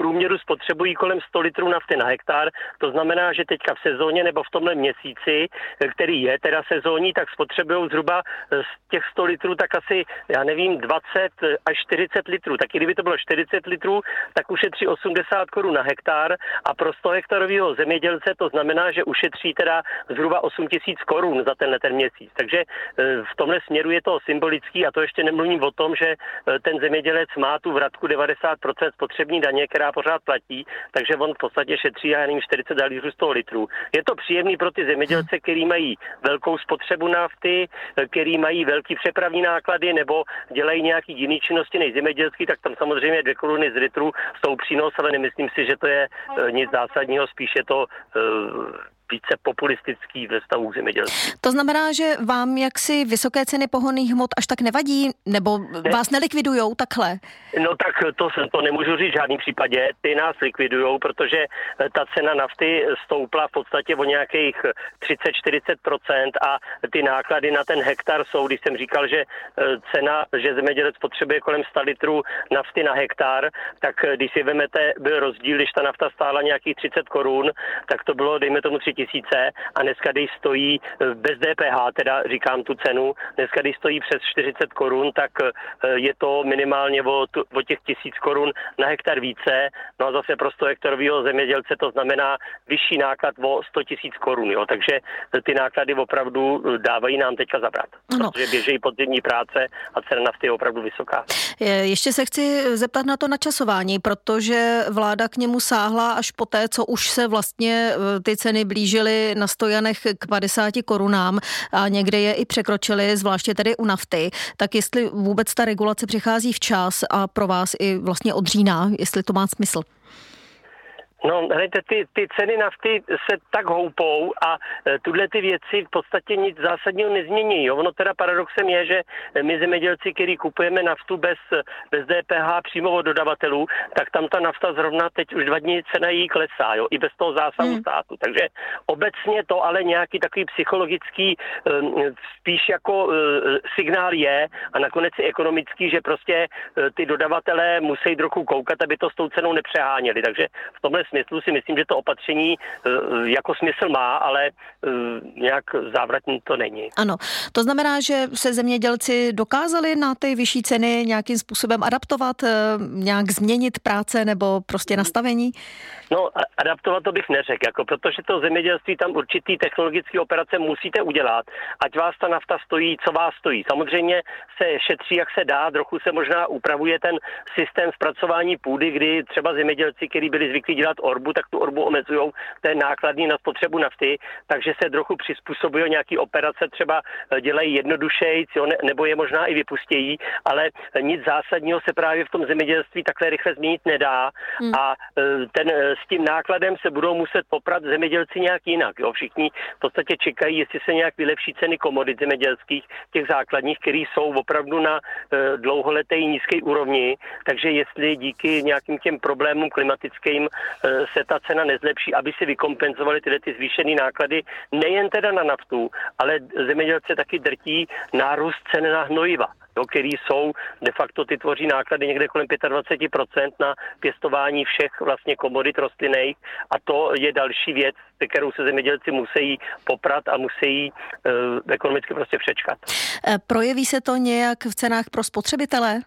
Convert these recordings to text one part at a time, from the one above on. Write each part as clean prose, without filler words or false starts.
průměru spotřebují kolem 100 litrů nafty na hektar. To znamená, že teďka v sezóně nebo v tomhle měsíci, který je teda sezónní, tak spotřebují zhruba z těch 100 litrů tak asi, 20 až 40 litrů. Tak kdyby to bylo 40 litrů, tak ušetří 80 korun na hektar a pro 100 hektarového zemědělce to znamená, že ušetří teda zhruba 8 000 korun za ten měsíc. Takže v tomhle směru je to symbolický a to ještě nemluvím o tom, že ten zemědělec má tu vratku 90% spotřební daně, která pořád platí, takže on v podstatě šetří 40 dalířů 100 litrů. Je to příjemný pro ty zemědělce, který mají velkou spotřebu nafty, který mají velký přepravní náklady nebo dělají nějaký jiný činnosti než zemědělský, tak tam samozřejmě 2 koruny z litru jsou přínos, ale nemyslím si, že to je nic zásadního, spíš je to více populistický ve stavu zemědělství. To znamená, že vám jaksi vysoké ceny pohonných hmot až tak nevadí? Nebo vás nelikvidujou takhle? No tak to nemůžu říct v žádném případě. Ty nás likvidujou, protože ta cena nafty stoupla v podstatě o nějakých 30-40% a ty náklady na ten hektar jsou, když jsem říkal, že že zemědělec potřebuje kolem 100 litrů nafty na hektar, tak když si vemete, byl rozdíl, když ta nafta stála nějakých 30 korun, tak to bylo, dejme tomu 3 000 a dneska, když stojí bez DPH, teda říkám tu cenu, dneska, když stojí přes 40 korun, tak je to minimálně o těch 1000 korun na hektar více, no a zase pro 100 hektarového zemědělce to znamená vyšší náklad o 100 000 korun, jo, takže ty náklady opravdu dávají nám teďka zabrat, protože běžejí podzimní práce a cena nafty je opravdu vysoká. Ještě se chci zeptat na to načasování, protože vláda k němu sáhla až poté, co už se vlastně ty ceny blížily na stojanech k 50 korunám a někde je i překročily, zvláště tedy u nafty. Tak jestli vůbec ta regulace přichází včas a pro vás i vlastně od října, jestli to má smysl? No, hlejte, ty ceny nafty se tak houpou a tuhle ty věci v podstatě nic zásadního nezmění. Jo? Ono teda paradoxem je, že my zemědělci, který kupujeme naftu bez DPH přímo od dodavatelů, tak tam ta nafta zrovna teď už 2 dny cena jí klesá, jo? I bez toho zásahu státu. Takže obecně to ale nějaký takový psychologický spíš jako signál je a nakonec i ekonomický, že prostě ty dodavatelé musí trochu koukat, aby to s tou cenou nepřeháněli. Takže v tomhle smyslu si myslím, že to opatření jako smysl má, ale nějak závratný to není. Ano, to znamená, že se zemědělci dokázali na ty vyšší ceny nějakým způsobem adaptovat, nějak změnit práce nebo prostě nastavení? No, adaptovat to bych neřekl, protože to zemědělství tam určitý technologické operace musíte udělat, ať vás ta nafta stojí, co vás stojí. Samozřejmě se šetří, jak se dá, trochu se možná upravuje ten systém zpracování půdy, kdy třeba zemědělci, kteří byli zvyklí dělat orbu, tak tu orbu omezujou, to je nákladný na spotřebu nafty, takže se trochu přizpůsobují nějaký operace, třeba dělají jednodušejc, nebo je možná i vypustějí, ale nic zásadního se právě v tom zemědělství takhle rychle změnit nedá a s tím nákladem se budou muset poprat zemědělci nějak jinak. Jo? Všichni v podstatě čekají, jestli se nějak vylepší ceny komodit zemědělských, těch základních, které jsou opravdu na dlouholeté nízké úrovni, takže jestli díky nějakým těm problémům klimatickým se ta cena nezlepší, aby si vykompenzovali tyhle ty zvýšené náklady, nejen teda na naftu, ale zemědělce taky drtí nárůst cen na hnojiva, který jsou, de facto ty tvoří náklady někde kolem 25% na pěstování všech vlastně komodit rostlinných a to je další věc, kterou se zemědělci musí poprat a musí ekonomicky prostě přečkat. Projeví se to nějak v cenách pro spotřebitele?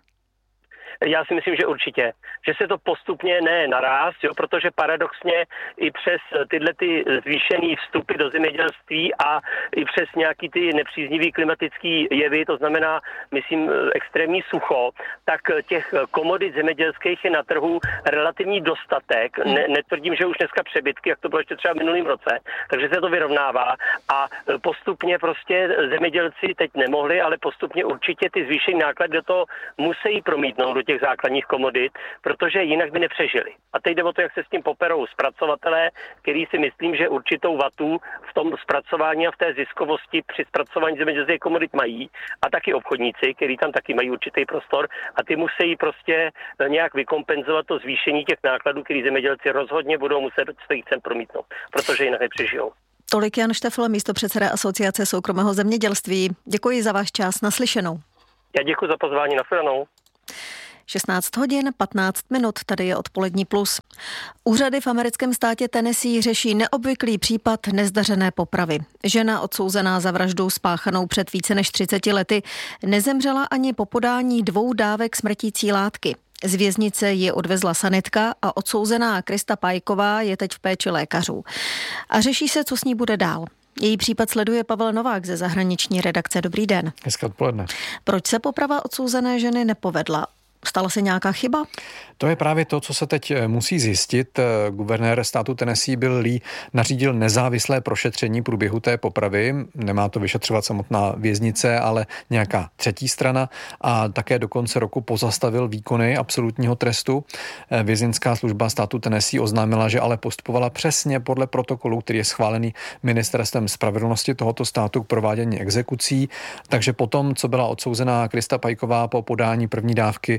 Já si myslím, že určitě. Že se to postupně naráz, jo, protože paradoxně i přes tyhle ty zvýšené vstupy do zemědělství a i přes nějaký ty nepříznivý klimatický jevy, to znamená, myslím, extrémní sucho, tak těch komodit zemědělských je na trhu relativní dostatek. Netvrdím, že už dneska přebytky, jak to bylo ještě třeba v minulém roce, takže se to vyrovnává a postupně prostě zemědělci teď nemohli, ale postupně určitě ty zvýšené náklady do toho musí promítnout do těch základních komodit, protože jinak by nepřežili. A teď jde o to, jak se s tím poperou zpracovatelé, který si myslím, že určitou vatu v tom zpracování a v té ziskovosti při zpracování zemědělských komodit mají a taky obchodníci, který tam taky mají určitý prostor a ty musí prostě nějak vykompenzovat to zvýšení těch nákladů, který zemědělci rozhodně budou muset z těch cen promítnout, protože jinak nepřežijou. Tolik Jan Štefl, místopředseda Asociace soukromého zemědělství. Děkuji za váš čas, naslyšenou. Já děkuji za pozvání, nashledanou. 16 hodin 15 minut, tady je Odpolední plus. Úřady v americkém státě Tennessee řeší neobvyklý případ nezdařené popravy. Žena odsouzená za vraždu spáchanou před více než 30 lety nezemřela ani po podání 2 dávek smrtící látky. Z věznice ji odvezla sanitka a odsouzená Krista Pajková je teď v péči lékařů. A řeší se, co s ní bude dál. Její případ sleduje Pavel Novák ze zahraniční redakce. Dobrý den. Hezké odpoledne. Proč se poprava odsouzené ženy nepovedla? Stala se nějaká chyba? To je právě to, co se teď musí zjistit. Guvernér státu Tennessee Bill Lee nařídil nezávislé prošetření průběhu té popravy. Nemá to vyšetřovat samotná věznice, ale nějaká třetí strana a také do konce roku pozastavil výkony absolutního trestu. Vězeňská služba státu Tennessee oznámila, že ale postupovala přesně podle protokolu, který je schválený ministerstvem spravedlnosti tohoto státu k provádění exekucí. Takže potom, co byla odsouzená Krista Pajková po podání první dávky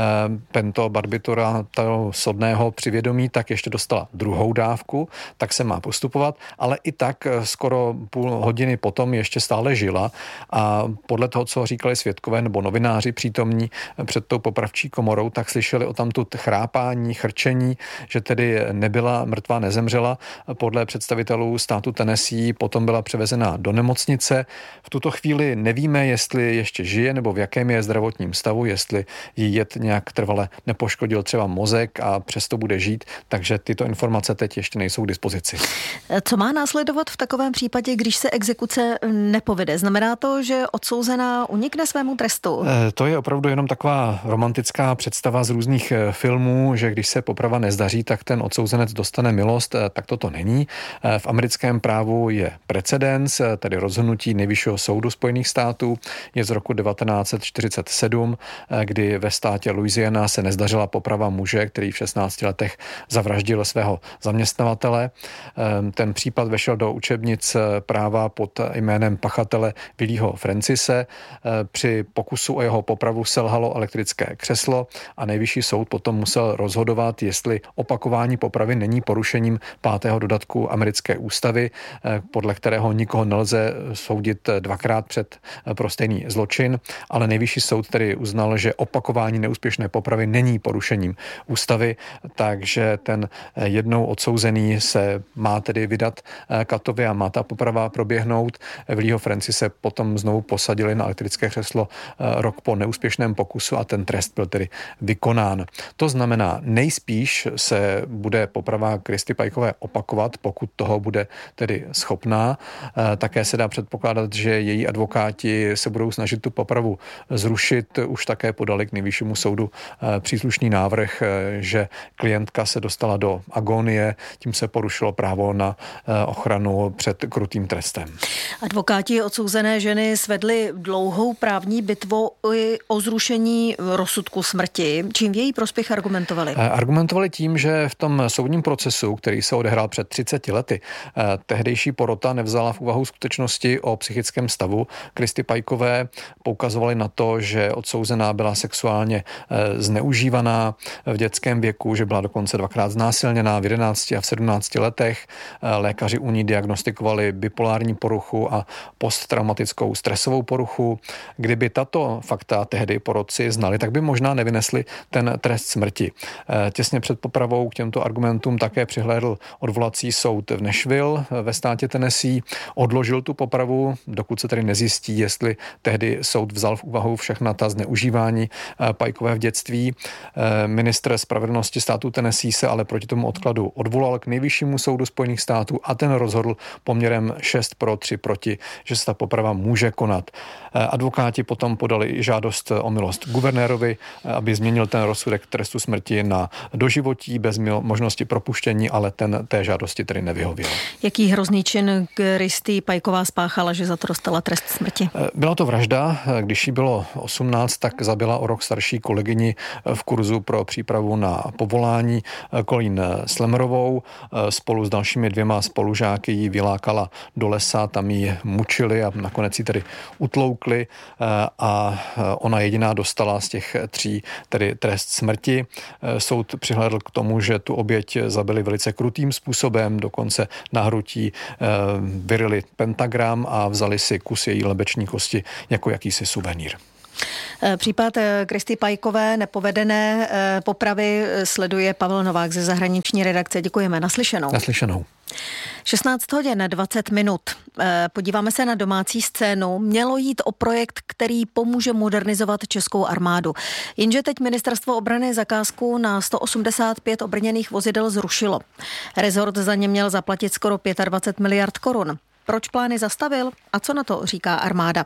pentobarbituratu sodného při vědomí, tak ještě dostala druhou dávku, tak se má postupovat, ale i tak skoro půl hodiny potom ještě stále žila a podle toho, co říkali svědkové nebo novináři přítomní před tou popravčí komorou, tak slyšeli o tamtud chrápání, chrčení, že tedy nebyla mrtvá, nezemřela. Podle představitelů státu Tennessee potom byla převezena do nemocnice. V tuto chvíli nevíme, jestli ještě žije nebo v jakém je zdravotním stavu, jestli jí jed nějak trvale nepoškodil třeba mozek a přesto bude žít, takže tyto informace teď ještě nejsou k dispozici. Co má následovat v takovém případě, když se exekuce nepovede? Znamená to, že odsouzená unikne svému trestu? To je opravdu jenom taková romantická představa z různých filmů, že když se poprava nezdaří, tak ten odsouzenec dostane milost, tak toto není. V americkém právu je precedens, tedy rozhodnutí Nejvyššího soudu Spojených států, je z roku 1947, kdy ve státě Louisiana se nezdařila poprava muže, který v 16 letech zavraždil svého zaměstnavatele. Ten případ vešel do učebnic práva pod jménem pachatele Willieho Francise. Při pokusu o jeho popravu selhalo elektrické křeslo a Nejvyšší soud potom musel rozhodovat, jestli opakování popravy není porušením 5. dodatku americké ústavy, podle kterého nikoho nelze soudit dvakrát pro stejný zločin, ale Nejvyšší soud tedy uznal, že opakování neúspěšné popravy není porušením ústavy, takže ten jednou odsouzený se má tedy vydat Katovi a má ta poprava proběhnout. Willieho Francise potom znovu posadili na elektrické křeslo rok po neúspěšném pokusu a ten trest byl tedy vykonán. To znamená, nejspíš se bude poprava Kristy Pajkové opakovat, pokud toho bude tedy schopná. Také se dá předpokládat, že její advokáti se budou snažit tu popravu zrušit. Už také podali k Nejvyššímu soudu příslušný návrh, že klientka se dostala do agonie, tím se porušilo právo na ochranu před krutým trestem. Advokáti odsouzené ženy svedli dlouhou právní bitvu o zrušení rozsudku smrti. Čím v její prospěch argumentovali? Argumentovali tím, že v tom soudním procesu, který se odehrál před 30 lety, tehdejší porota nevzala v úvahu skutečnosti o psychickém stavu Kristy Pajkové. Poukazovali na to, že odsouzená byla sexuálně zneužívaná v dětském věku, že byla dokonce 2krát znásilněná v 11 a v 17 letech. Lékaři u ní diagnostikovali bipolární poruchu a posttraumatickou stresovou poruchu. Kdyby tato fakta tehdy porotci znali, tak by možná nevynesli ten trest smrti. Těsně před popravou k těmto argumentům také přihlédl odvolací soud v Nashville ve státě Tennessee. Odložil tu popravu, dokud se tedy nezjistí, jestli tehdy soud vzal v úvahu všechna ta zneužívání Pajkové v dětství. Ministr spravedlnosti státu Tennessee se ale proti tomu odkladu odvolal k Nejvyššímu soudu Spojených států a ten rozhodl poměrem 6 pro 3 proti, že se ta poprava může konat. Advokáti potom podali i žádost o milost guvernérovi, aby změnil ten rozsudek trestu smrti na doživotí bez možnosti propuštění, ale ten té žádosti tedy nevyhověl. Jaký hrozný čin Kristy Pajková spáchala, že za to dostala trest smrti? Byla to vražda. Když jí bylo 18, tak zabila o rok starší kolegyni v kurzu pro přípravu na povolání Colleen Slammerovou. Spolu s dalšími 2 spolužáky ji vylákala do lesa, tam ji mučili a nakonec ji tedy utloukli a ona jediná dostala z těch 3 tedy trest smrti. Soud přihlédl k tomu, že tu oběť zabili velice krutým způsobem, dokonce na hrudí vyryli pentagram a vzali si kus její lebeční kosti jako jakýsi suvenýr. Případ Kristy Pajkové, nepovedené popravy, sleduje Pavel Novák ze zahraniční redakce. Děkujeme. Naslyšenou. 16 hodin 20 minut. Podíváme se na domácí scénu. Mělo jít o projekt, který pomůže modernizovat českou armádu. Jenže teď ministerstvo obrany zakázku na 185 obrněných vozidel zrušilo. Rezort za ně měl zaplatit skoro 25 miliard korun. Proč plány zastavil a co na to říká armáda?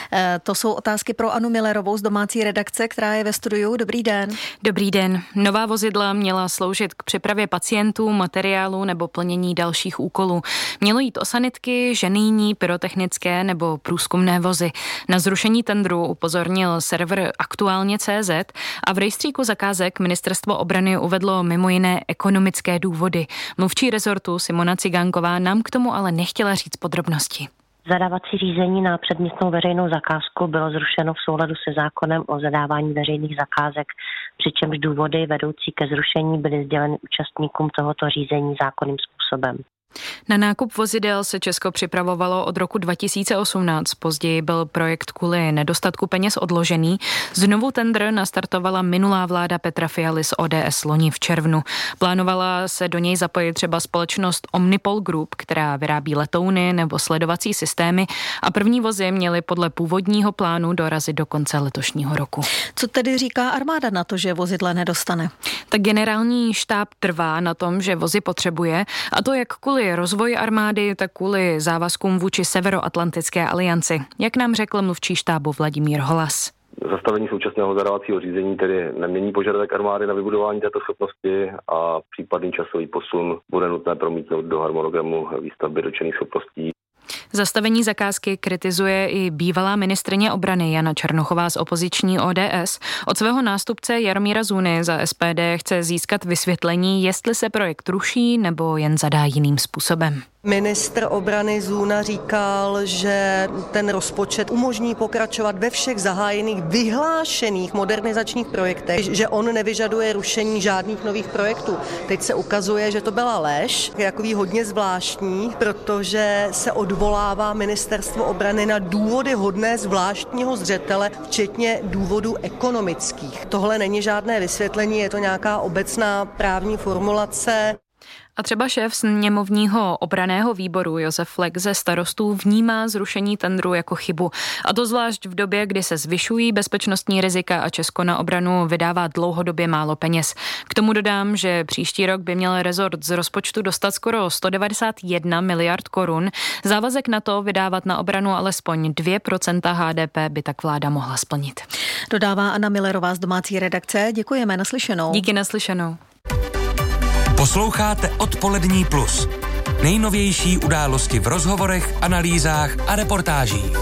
To jsou otázky pro Anu Millerovou z domácí redakce, která je ve studiu. Dobrý den. Dobrý den. Nová vozidla měla sloužit k přepravě pacientů, materiálu nebo plnění dalších úkolů. Mělo jít o sanitky, ženijní, pyrotechnické nebo průzkumné vozy. Na zrušení tendru upozornil server Aktuálně.cz a v rejstříku zakázek ministerstvo obrany uvedlo mimo jiné ekonomické důvody. Mluvčí rezortu Simona Cigánková nám k tomu ale nechtěla říct podrobnosti. Zadávací řízení na předmětnou veřejnou zakázku bylo zrušeno v souladu se zákonem o zadávání veřejných zakázek, přičemž důvody vedoucí ke zrušení byly sděleny účastníkům tohoto řízení zákonným způsobem. Na nákup vozidel se Česko připravovalo od roku 2018. Později byl projekt kvůli nedostatku peněz odložený. Znovu tendr nastartovala minulá vláda Petra Fialy z ODS loni v červnu. Plánovala se do něj zapojit třeba společnost Omnipol Group, která vyrábí letouny nebo sledovací systémy a první vozy měly podle původního plánu dorazit do konce letošního roku. Co tedy říká armáda na to, že vozidla nedostane? Tak generální štáb trvá na tom, že vozy potřebuje, a to jak kvůli rozvoji armády, tak kvůli závazkům vůči Severoatlantické alianci, jak nám řekl mluvčí štábu Vladimír Holas. Zastavení současného zadávacího řízení tedy nemění požadavek armády na vybudování této schopnosti a případný časový posun bude nutné promítnout do harmonogramu výstavby dotčených schopností. Zastavení zakázky kritizuje i bývalá ministryně obrany Jana Černochová z opoziční ODS. Od svého nástupce Jaromíra Zůny za SPD chce získat vysvětlení, jestli se projekt ruší nebo jen zadá jiným způsobem. Ministr obrany Zůna říkal, že ten rozpočet umožní pokračovat ve všech zahájených vyhlášených modernizačních projektech, že on nevyžaduje rušení žádných nových projektů. Teď se ukazuje, že to byla lež, takový hodně zvláštní, protože se odvolává ministerstvo obrany na důvody hodné zvláštního zřetele, včetně důvodů ekonomických. Tohle není žádné vysvětlení, je to nějaká obecná právní formulace. A třeba šéf sněmovního obranného výboru Josef Flek ze Starostů vnímá zrušení tendru jako chybu. A to zvlášť v době, kdy se zvyšují bezpečnostní rizika a Česko na obranu vydává dlouhodobě málo peněz. K tomu dodám, že příští rok by měl rezort z rozpočtu dostat skoro 191 miliard korun. Závazek na to vydávat na obranu alespoň 2% HDP by tak vláda mohla splnit. Dodává Anna Millerová z domácí redakce. Děkujeme, naslyšenou. Díky, naslyšenou. Posloucháte Odpolední plus. Nejnovější události v rozhovorech, analýzách a reportážích.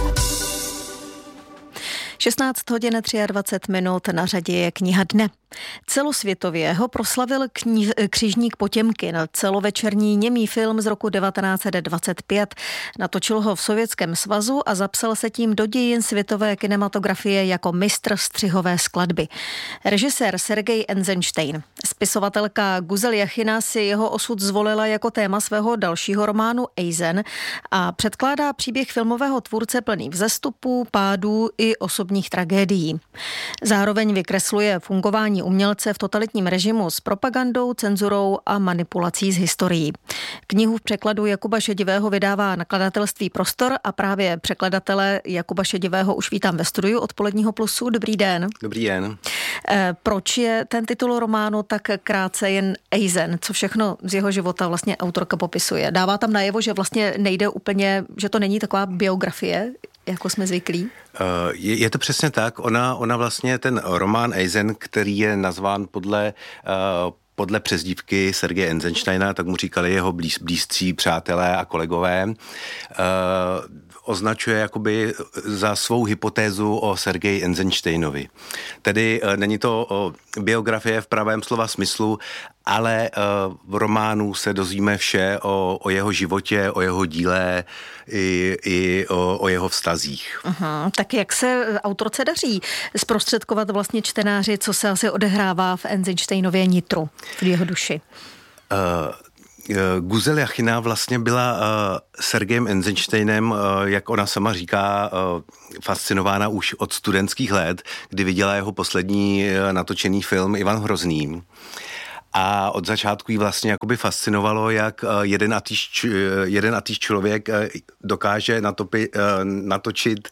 16 hodin 23 minut, na řadě je kniha dne. Celosvětově ho proslavil Křižník Potěmkin, celovečerní němý film z roku 1925. Natočil ho v Sovětském svazu a zapsal se tím do dějin světové kinematografie jako mistr střihové skladby. Režisér Sergej Eisenstein. Spisovatelka Guzel Jachina si jeho osud zvolila jako téma svého dalšího románu Eisen a předkládá příběh filmového tvůrce plný vzestupů, pádů i osobních tragédií. Zároveň vykresluje fungování umělce v totalitním režimu s propagandou, cenzurou a manipulací s historií. Knihu v překladu Jakuba Šedivého vydává nakladatelství Prostor a právě překladatele Jakuba Šedivého už vítám ve studiu Odpoledního plusu. Dobrý den. Dobrý den. Proč je ten titul románu tak krátce jen Eisen? Co všechno z jeho života vlastně autorka popisuje? Dává tam najevo, že vlastně nejde úplně, že to není taková biografie, jako jsme zvyklí? Je to přesně tak. Ona vlastně ten román Eisen, který je nazván podle přezdívky Sergeje Eisensteina, tak mu říkali jeho blízcí přátelé a kolegové, označuje jakoby za svou hypotézu o Sergeji Eisensteinovi. Tedy není to biografie v pravém slova smyslu, ale v románu se dozvíme vše o jeho životě, o jeho díle i o jeho vztazích. Tak jak se autorce daří zprostředkovat vlastně čtenáři, co se asi odehrává v Eisensteinově nitru, v jeho duši? Guzel Jachina vlastně byla Sergejem Eisensteinem, jak ona sama říká, fascinována už od studentských let, kdy viděla jeho poslední natočený film Ivan Hrozný. A od začátku jí vlastně jakoby fascinovalo, jak jeden a týž člověk dokáže natočit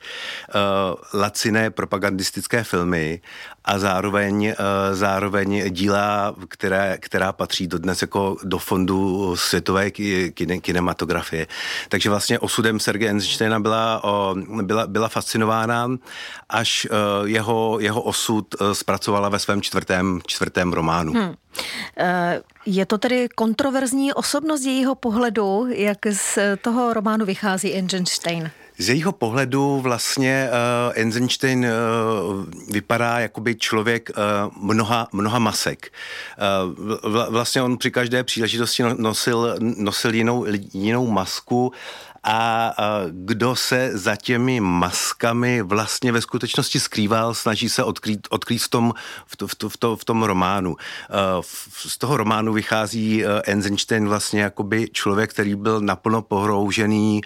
laciné propagandistické filmy a zároveň díla, která patří dodnes jako do fondu světové kinematografie. Takže vlastně osudem Sergeje Eisensteina byla fascinována, až jeho osud zpracovala ve svém čtvrtém románu. Je to tedy kontroverzní osobnost z jejího pohledu, jak z toho románu vychází Eisenstein? Z jejího pohledu vlastně Eisenstein vypadá jakoby člověk mnoha masek. Vlastně on při každé příležitosti nosil jinou masku, a kdo se za těmi maskami vlastně ve skutečnosti skrýval, snaží se odkrýt v tom románu. Z toho románu vychází Eisenstein vlastně jakoby člověk, který byl naplno pohroužený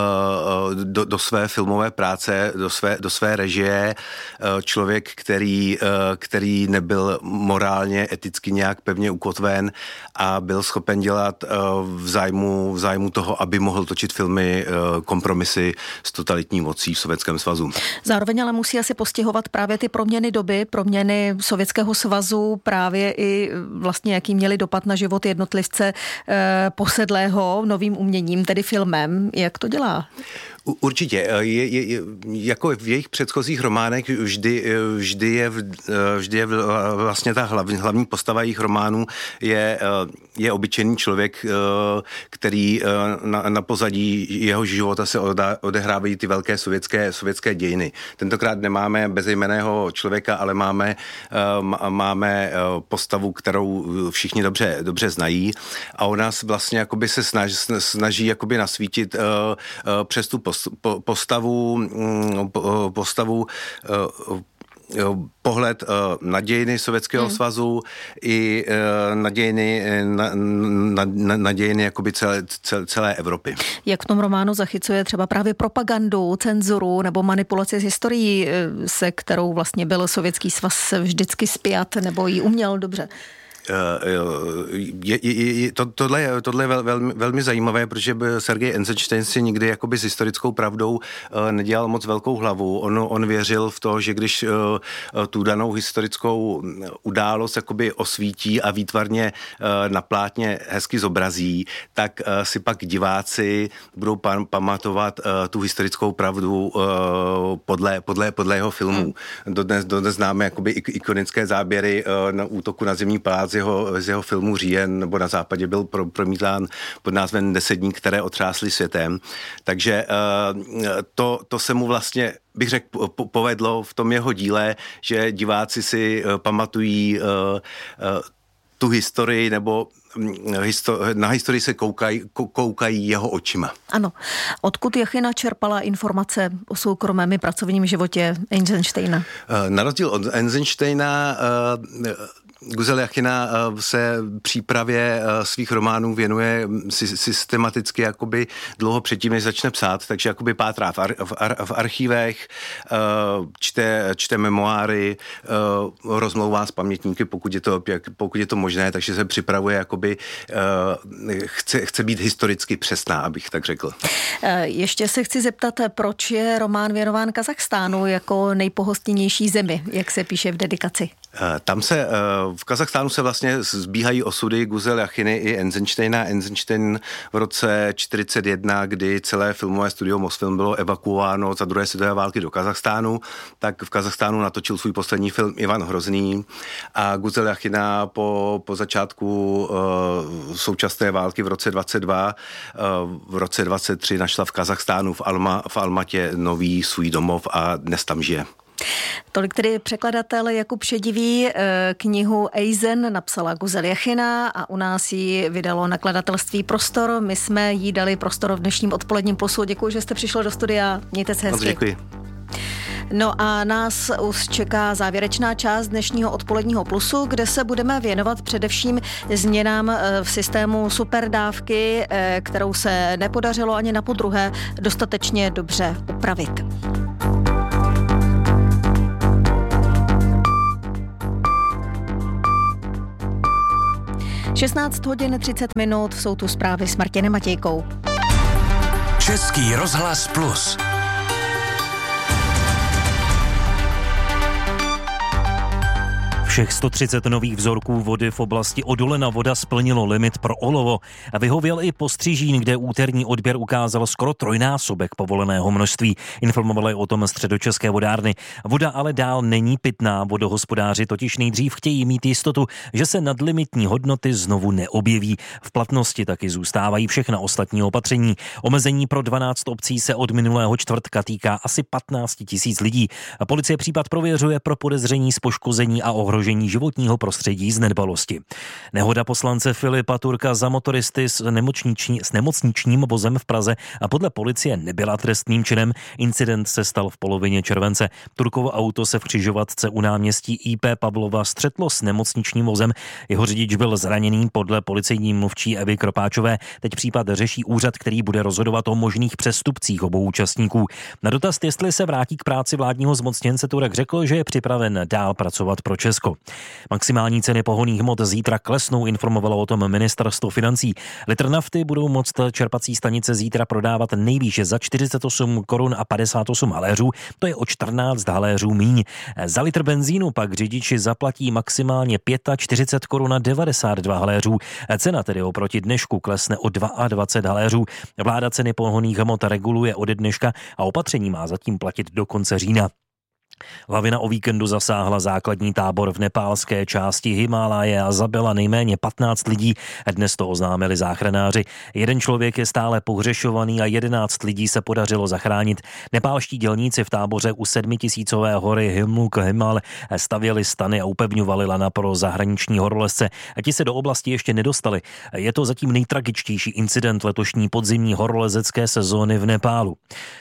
do své filmové práce, do své režie, člověk, který nebyl morálně, eticky nějak pevně ukotven a byl schopen dělat v zájmu toho, aby mohl točit filmy, kompromisy s totalitní mocí v Sovětském svazu. Zároveň ale musí asi postihovat právě ty proměny doby, proměny Sovětského svazu, právě i vlastně jaký měli dopad na život jednotlivce posedlého novým uměním, tedy filmem. Jak to dělá? Určitě. Jako v jejich předchozích románech vždy je vlastně ta hlavní postava jejich románů je obyčejný člověk, který na pozadí jeho života se odehrávají ty velké sovětské dějiny. Tentokrát nemáme bezejmenného člověka, ale máme postavu, kterou všichni dobře znají, a ona vlastně jakoby se snaží jakoby nasvítit přes tu postavu pohled na dějiny Sovětského svazu i na dějiny jakoby celé Evropy. Jak v tom románu zachycuje třeba právě propagandu, cenzuru nebo manipulaci s historií, se kterou vlastně byl Sovětský svaz vždycky spjat nebo ji uměl dobře? Tohle je velmi zajímavé, protože Sergej Eisenstein si nikdy jakoby s historickou pravdou nedělal moc velkou hlavu. On věřil v to, že když tu danou historickou událost jakoby osvítí a výtvarně na plátně hezky zobrazí, tak si pak diváci budou pamatovat tu historickou pravdu podle jeho filmů. Dodnes známe jakoby ikonické záběry na útoku na Zimní palác z jeho filmu Říjen, nebo Na západě byl promítán pod názvem 10 dní, které otřásly světem. Takže to se mu vlastně, bych řekl, povedlo v tom jeho díle, že diváci si pamatují tu historii, nebo na historii se koukají jeho očima. Ano. Odkud Jachina čerpala informace o soukromém i pracovním životě Eisensteina? Na rozdíl od Eisensteina Guzel Jachina se přípravě svých románů věnuje systematicky jakoby dlouho předtím, než začne psát, takže jakoby pátrá v archívech, čte memoáry, rozmlouvá s pamětníky, pokud je to možné, takže se připravuje jakoby, chce být historicky přesná, abych tak řekl. Ještě se chci zeptat, proč je román věnován Kazachstánu jako nejpohostinnější zemi, jak se píše v dedikaci? V Kazachstánu se vlastně zbíhají osudy Guzel Jachiny i Eisensteina. Eisenstein v roce 1941, kdy celé filmové studio Mosfilm bylo evakuováno za druhé světové války do Kazachstánu, tak v Kazachstánu natočil svůj poslední film Ivan Hrozný, a Guzel Jachina po začátku současné války v roce 22, v roce 23 našla v Kazachstánu v Almatě nový svůj domov a dnes tam žije. Tolik tedy překladatel Jakub Šedivý. Knihu Eisen napsala Guzel Jachina a u nás ji vydalo nakladatelství Prostor. My jsme jí dali prostor v dnešním odpoledním plusu. Děkuji, že jste přišel do studia. Mějte se hezky. Děkuji. No a nás už čeká závěrečná část dnešního odpoledního Plusu, kde se budeme věnovat především změnám v systému superdávky, kterou se nepodařilo ani na podruhé dostatečně dobře upravit. Šestnáct hodin 30 minut, jsou tu zprávy s Martinem Matějkou. Český rozhlas Plus. Všech 130 nových vzorků vody v oblasti Odolena Voda splnilo limit pro olovo a vyhověl i Postřížín, kde úterní odběr ukázal skoro trojnásobek povoleného množství. Informovali o tom Středočeské vodárny. Voda ale dál není pitná. Vodohospodáři totiž nejdřív chtějí mít jistotu, že se nadlimitní hodnoty znovu neobjeví. V platnosti taky zůstávají všechna ostatní opatření. Omezení pro 12 obcí se od minulého čtvrtka týká asi 15 000 lidí. Policie případ prověřuje pro podezření z poškození a ohrožení životního prostředí z nedbalosti. Nehoda poslance Filipa Turka za motoristy s nemocničním vozem v Praze a podle policie nebyla trestným činem. Incident se stal v polovině července. Turkovo auto se v křižovatce u náměstí IP Pavlova střetlo s nemocničním vozem. Jeho řidič byl zraněný. Podle policejní mluvčí Evy Kropáčové teď případ řeší úřad, který bude rozhodovat o možných přestupcích obou účastníků. Na dotaz, jestli se vrátí k práci vládního zmocněnce, Turek řekl, že je připraven dál pracovat pro Česko. Maximální ceny pohonných hmot zítra klesnou, informovalo o tom ministerstvo financí. Litr nafty budou moct čerpací stanice zítra prodávat nejvýše za 48 korun a 58 haléřů, to je o 14 haléřů míň. Za litr benzínu pak řidiči zaplatí maximálně 45 korun a 92 haléřů. Cena tedy oproti dnešku klesne o 22 haléřů. Vláda ceny pohonných hmot reguluje ode dneška a opatření má zatím platit do konce října. Lavina o víkendu zasáhla základní tábor v nepálské části Himálaje a zabila nejméně 15 lidí. Dnes to oznámili záchranáři. Jeden člověk je stále pohřešovaný a 11 lidí se podařilo zachránit. Nepálští dělníci v táboře u 7000 hory Himluk Himal stavěli stany a upevňovali lana pro zahraniční horolezce. Ti se do oblasti ještě nedostali. Je to zatím nejtragičtější incident letošní podzimní horolezecké sezóny v Nepálu.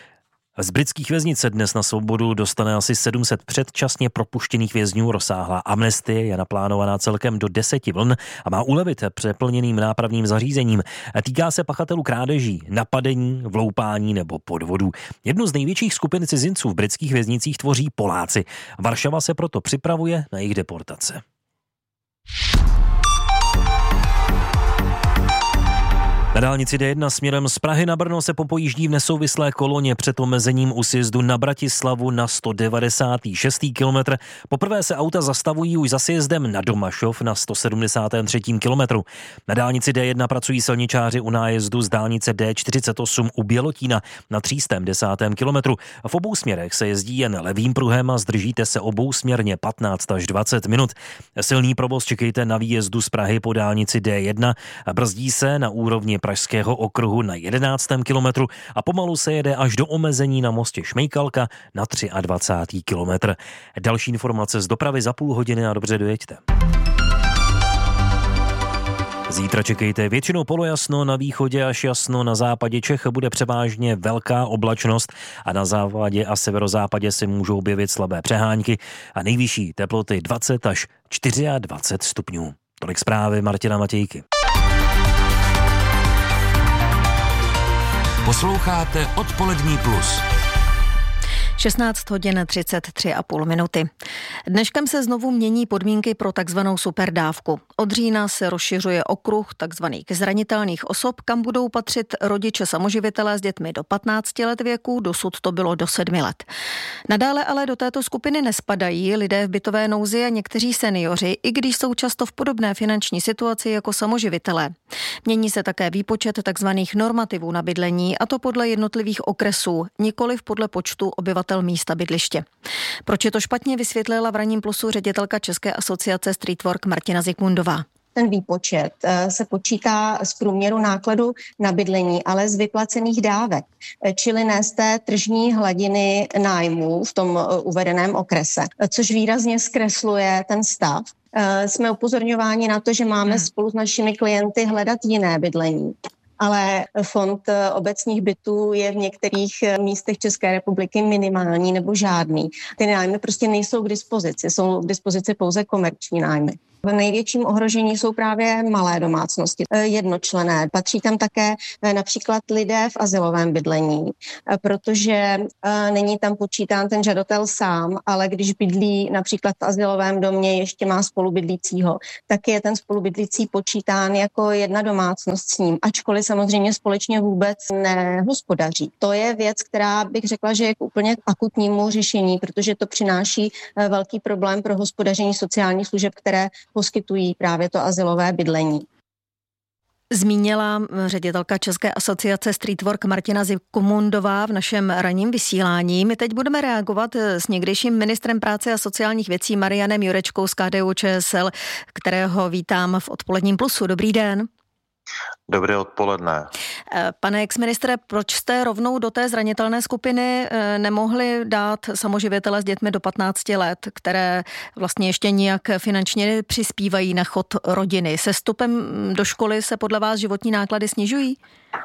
Z britských věznic se dnes na svobodu dostane asi 700 předčasně propuštěných vězňů. Rozsáhlá amnestie je naplánovaná celkem do 10 vln a má ulevit přeplněným nápravným zařízením. Týká se pachatelů krádeží, napadení, vloupání nebo podvodů. Jednu z největších skupin cizinců v britských věznicích tvoří Poláci. Varšava se proto připravuje na jejich deportace. Na dálnici D1 směrem z Prahy na Brno se popojíždí v nesouvislé koloně před omezením u sjezdu na Bratislavu na 196. kilometr. Poprvé se auta zastavují už za sjezdem na Domašov na 173. kilometru. Na dálnici D1 pracují silničáři u nájezdu z dálnice D48 u Bělotína na 310. kilometru. V obou směrech se jezdí jen levým pruhem a zdržíte se obousměrně 15 až 20 minut. Silný provoz čekejte na výjezdu z Prahy po dálnici D1 a brzdí se na úrovni Pražského okruhu na 11. kilometru a pomalu se jede až do omezení na mostě Šmejkalka na 23. kilometr. Další informace z dopravy za půl hodiny a dobře dojeďte. Zítra čekejte většinou polojasno, na východě až jasno, na západě Čech bude převážně velká oblačnost a na západě a severozápadě se můžou objevit slabé přehánky a nejvyšší teploty 20 až 24 stupňů. Tolik zprávy Martina Matějky. Posloucháte Odpolední plus. 16 hodin 33,5 minuty. Dneškem se znovu mění podmínky pro takzvanou superdávku. Od října se rozšiřuje okruh takzvaných zranitelných osob, kam budou patřit rodiče samoživitelé s dětmi do 15 let věku, dosud to bylo do 7 let. Nadále ale do této skupiny nespadají lidé v bytové nouzi a někteří seniori, i když jsou často v podobné finanční situaci jako samoživitelé. Mění se také výpočet takzvaných normativů na bydlení, a to podle jednotlivých okresů, nikoliv podle počtu obyvatel místa bydliště. Proč je to špatně, vysvětlila v Ranním plusu ředitelka České asociace Streetwork Martina Zikmundová. Ten výpočet se počítá z průměru nákladu na bydlení, ale z vyplacených dávek, čili ne z té tržní hladiny nájmu v tom uvedeném okrese, což výrazně zkresluje ten stav. Jsme upozorňováni na to, že máme spolu s našimi klienty hledat jiné bydlení. ale fond obecních bytů je v některých místech České republiky minimální nebo žádný. Ty nájmy prostě nejsou k dispozici, jsou k dispozici pouze komerční nájmy. V největším ohrožení jsou právě malé domácnosti, jednočlenné. Patří tam také například lidé v azylovém bydlení, protože není tam počítán ten žadatel sám, ale když bydlí například v azylovém domě, ještě má spolubydlícího, tak je ten spolubydlící počítán jako jedna domácnost s ním, ačkoliv samozřejmě společně vůbec nehospodaří. To je věc, která bych řekla, že je k úplně akutnímu řešení, protože to přináší velký problém pro hospodaření sociálních služeb, které poskytují právě to azylové bydlení. Zmínila ředitelka České asociace Streetwork Martina Zikmundová v našem ranním vysílání. My teď budeme reagovat s někdejším ministrem práce a sociálních věcí Marianem Jurečkou z KDU-ČSL, kterého vítám v Odpoledním plusu. Dobrý den. Dobré odpoledne. Pane exministre, proč jste rovnou do té zranitelné skupiny nemohli dát samoživitele s dětmi do 15 let, které vlastně ještě nijak finančně přispívají na chod rodiny? Se vstupem do školy se podle vás životní náklady snižují?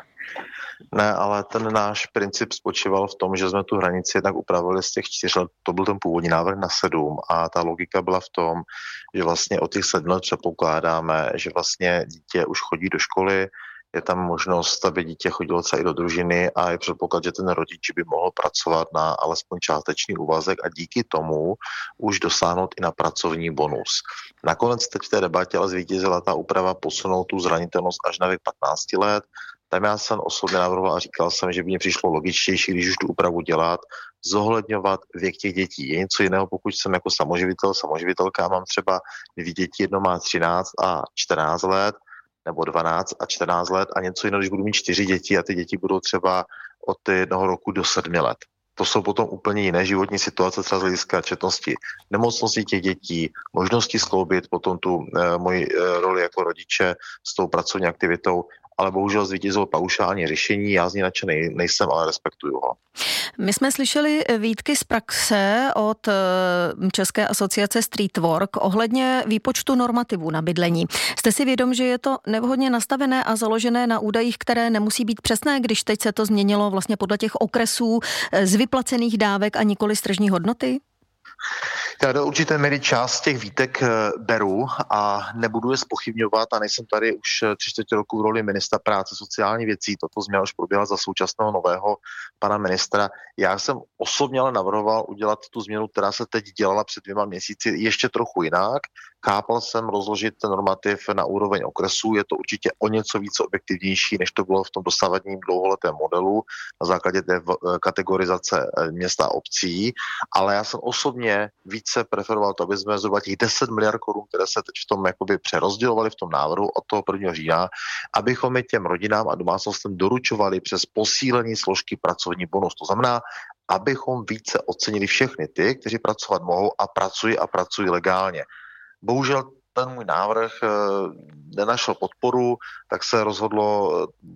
Ne, ale ten náš princip spočíval v tom, že jsme tu hranici jednak upravili z těch 4 let, to byl ten původní návrh na 7 a ta logika byla v tom, že vlastně od těch 7 let předpokládáme, že vlastně dítě už chodí do školy, je tam možnost, aby dítě chodilo třeba i do družiny a je předpoklad, že ten rodič by mohl pracovat na alespoň částečný úvazek a díky tomu už dosáhnout i na pracovní bonus. Nakonec teď v té debatě ale zvítězila ta úprava posunout tu zranitelnost až na věk 15 let. Tam já jsem osobně navrhoval a říkal jsem, že by mě přišlo logičtější, když už tu úpravu dělat, zohledňovat věk těch dětí. Je něco jiného, pokud jsem jako samoživitelka, mám třeba 2 děti, jedno má 13 a 14 let, nebo 12 a 14 let a něco jiného, když budu mít 4 děti a ty děti budou třeba od 1 roku do 7 let. To jsou potom úplně jiné životní situace, třeba z hlediska četnosti nemocnosti těch dětí, možnosti skloubit potom tu moji roli jako rodiče s tou pracovní aktivitou, ale bohužel zvítězilo paušální řešení, já z ní nadšený nejsem, ale respektuju ho. My jsme slyšeli výtky z praxe od České asociace Streetwork ohledně výpočtu normativů na bydlení. Jste si vědom, že je to nevhodně nastavené a založené na údajích, které nemusí být přesné, když teď se to změnilo vlastně podle těch okresů z vyplacených dávek a nikoli z tržní hodnoty? Já do určité míry část těch výtek beru a nebudu je zpochybňovat a nejsem tady už 3/4 roku v roli ministra práce sociální věcí. Toto změna už proběhla za současného nového pana ministra. Já jsem osobně ale navrhoval udělat tu změnu, která se teď dělala před 2 měsíci, ještě trochu jinak. Chápal jsem rozložit ten normativ na úroveň okresů, je to určitě o něco více objektivnější, než to bylo v tom dosavadním dlouholetém modelu na základě té kategorizace měst a obcí, ale já jsem osobně více preferoval to, aby jsme zhruba těch 10 miliard korun, které se teď v tom jakoby přerozdělovali v tom návrhu od toho 1. října, abychom je těm rodinám a domácnostem doručovali přes posílení složky pracovní bonus. To znamená, abychom více ocenili všechny ty, kteří pracovat mohou a pracují legálně. Bohužel ten můj návrh nenašel podporu, tak se rozhodlo,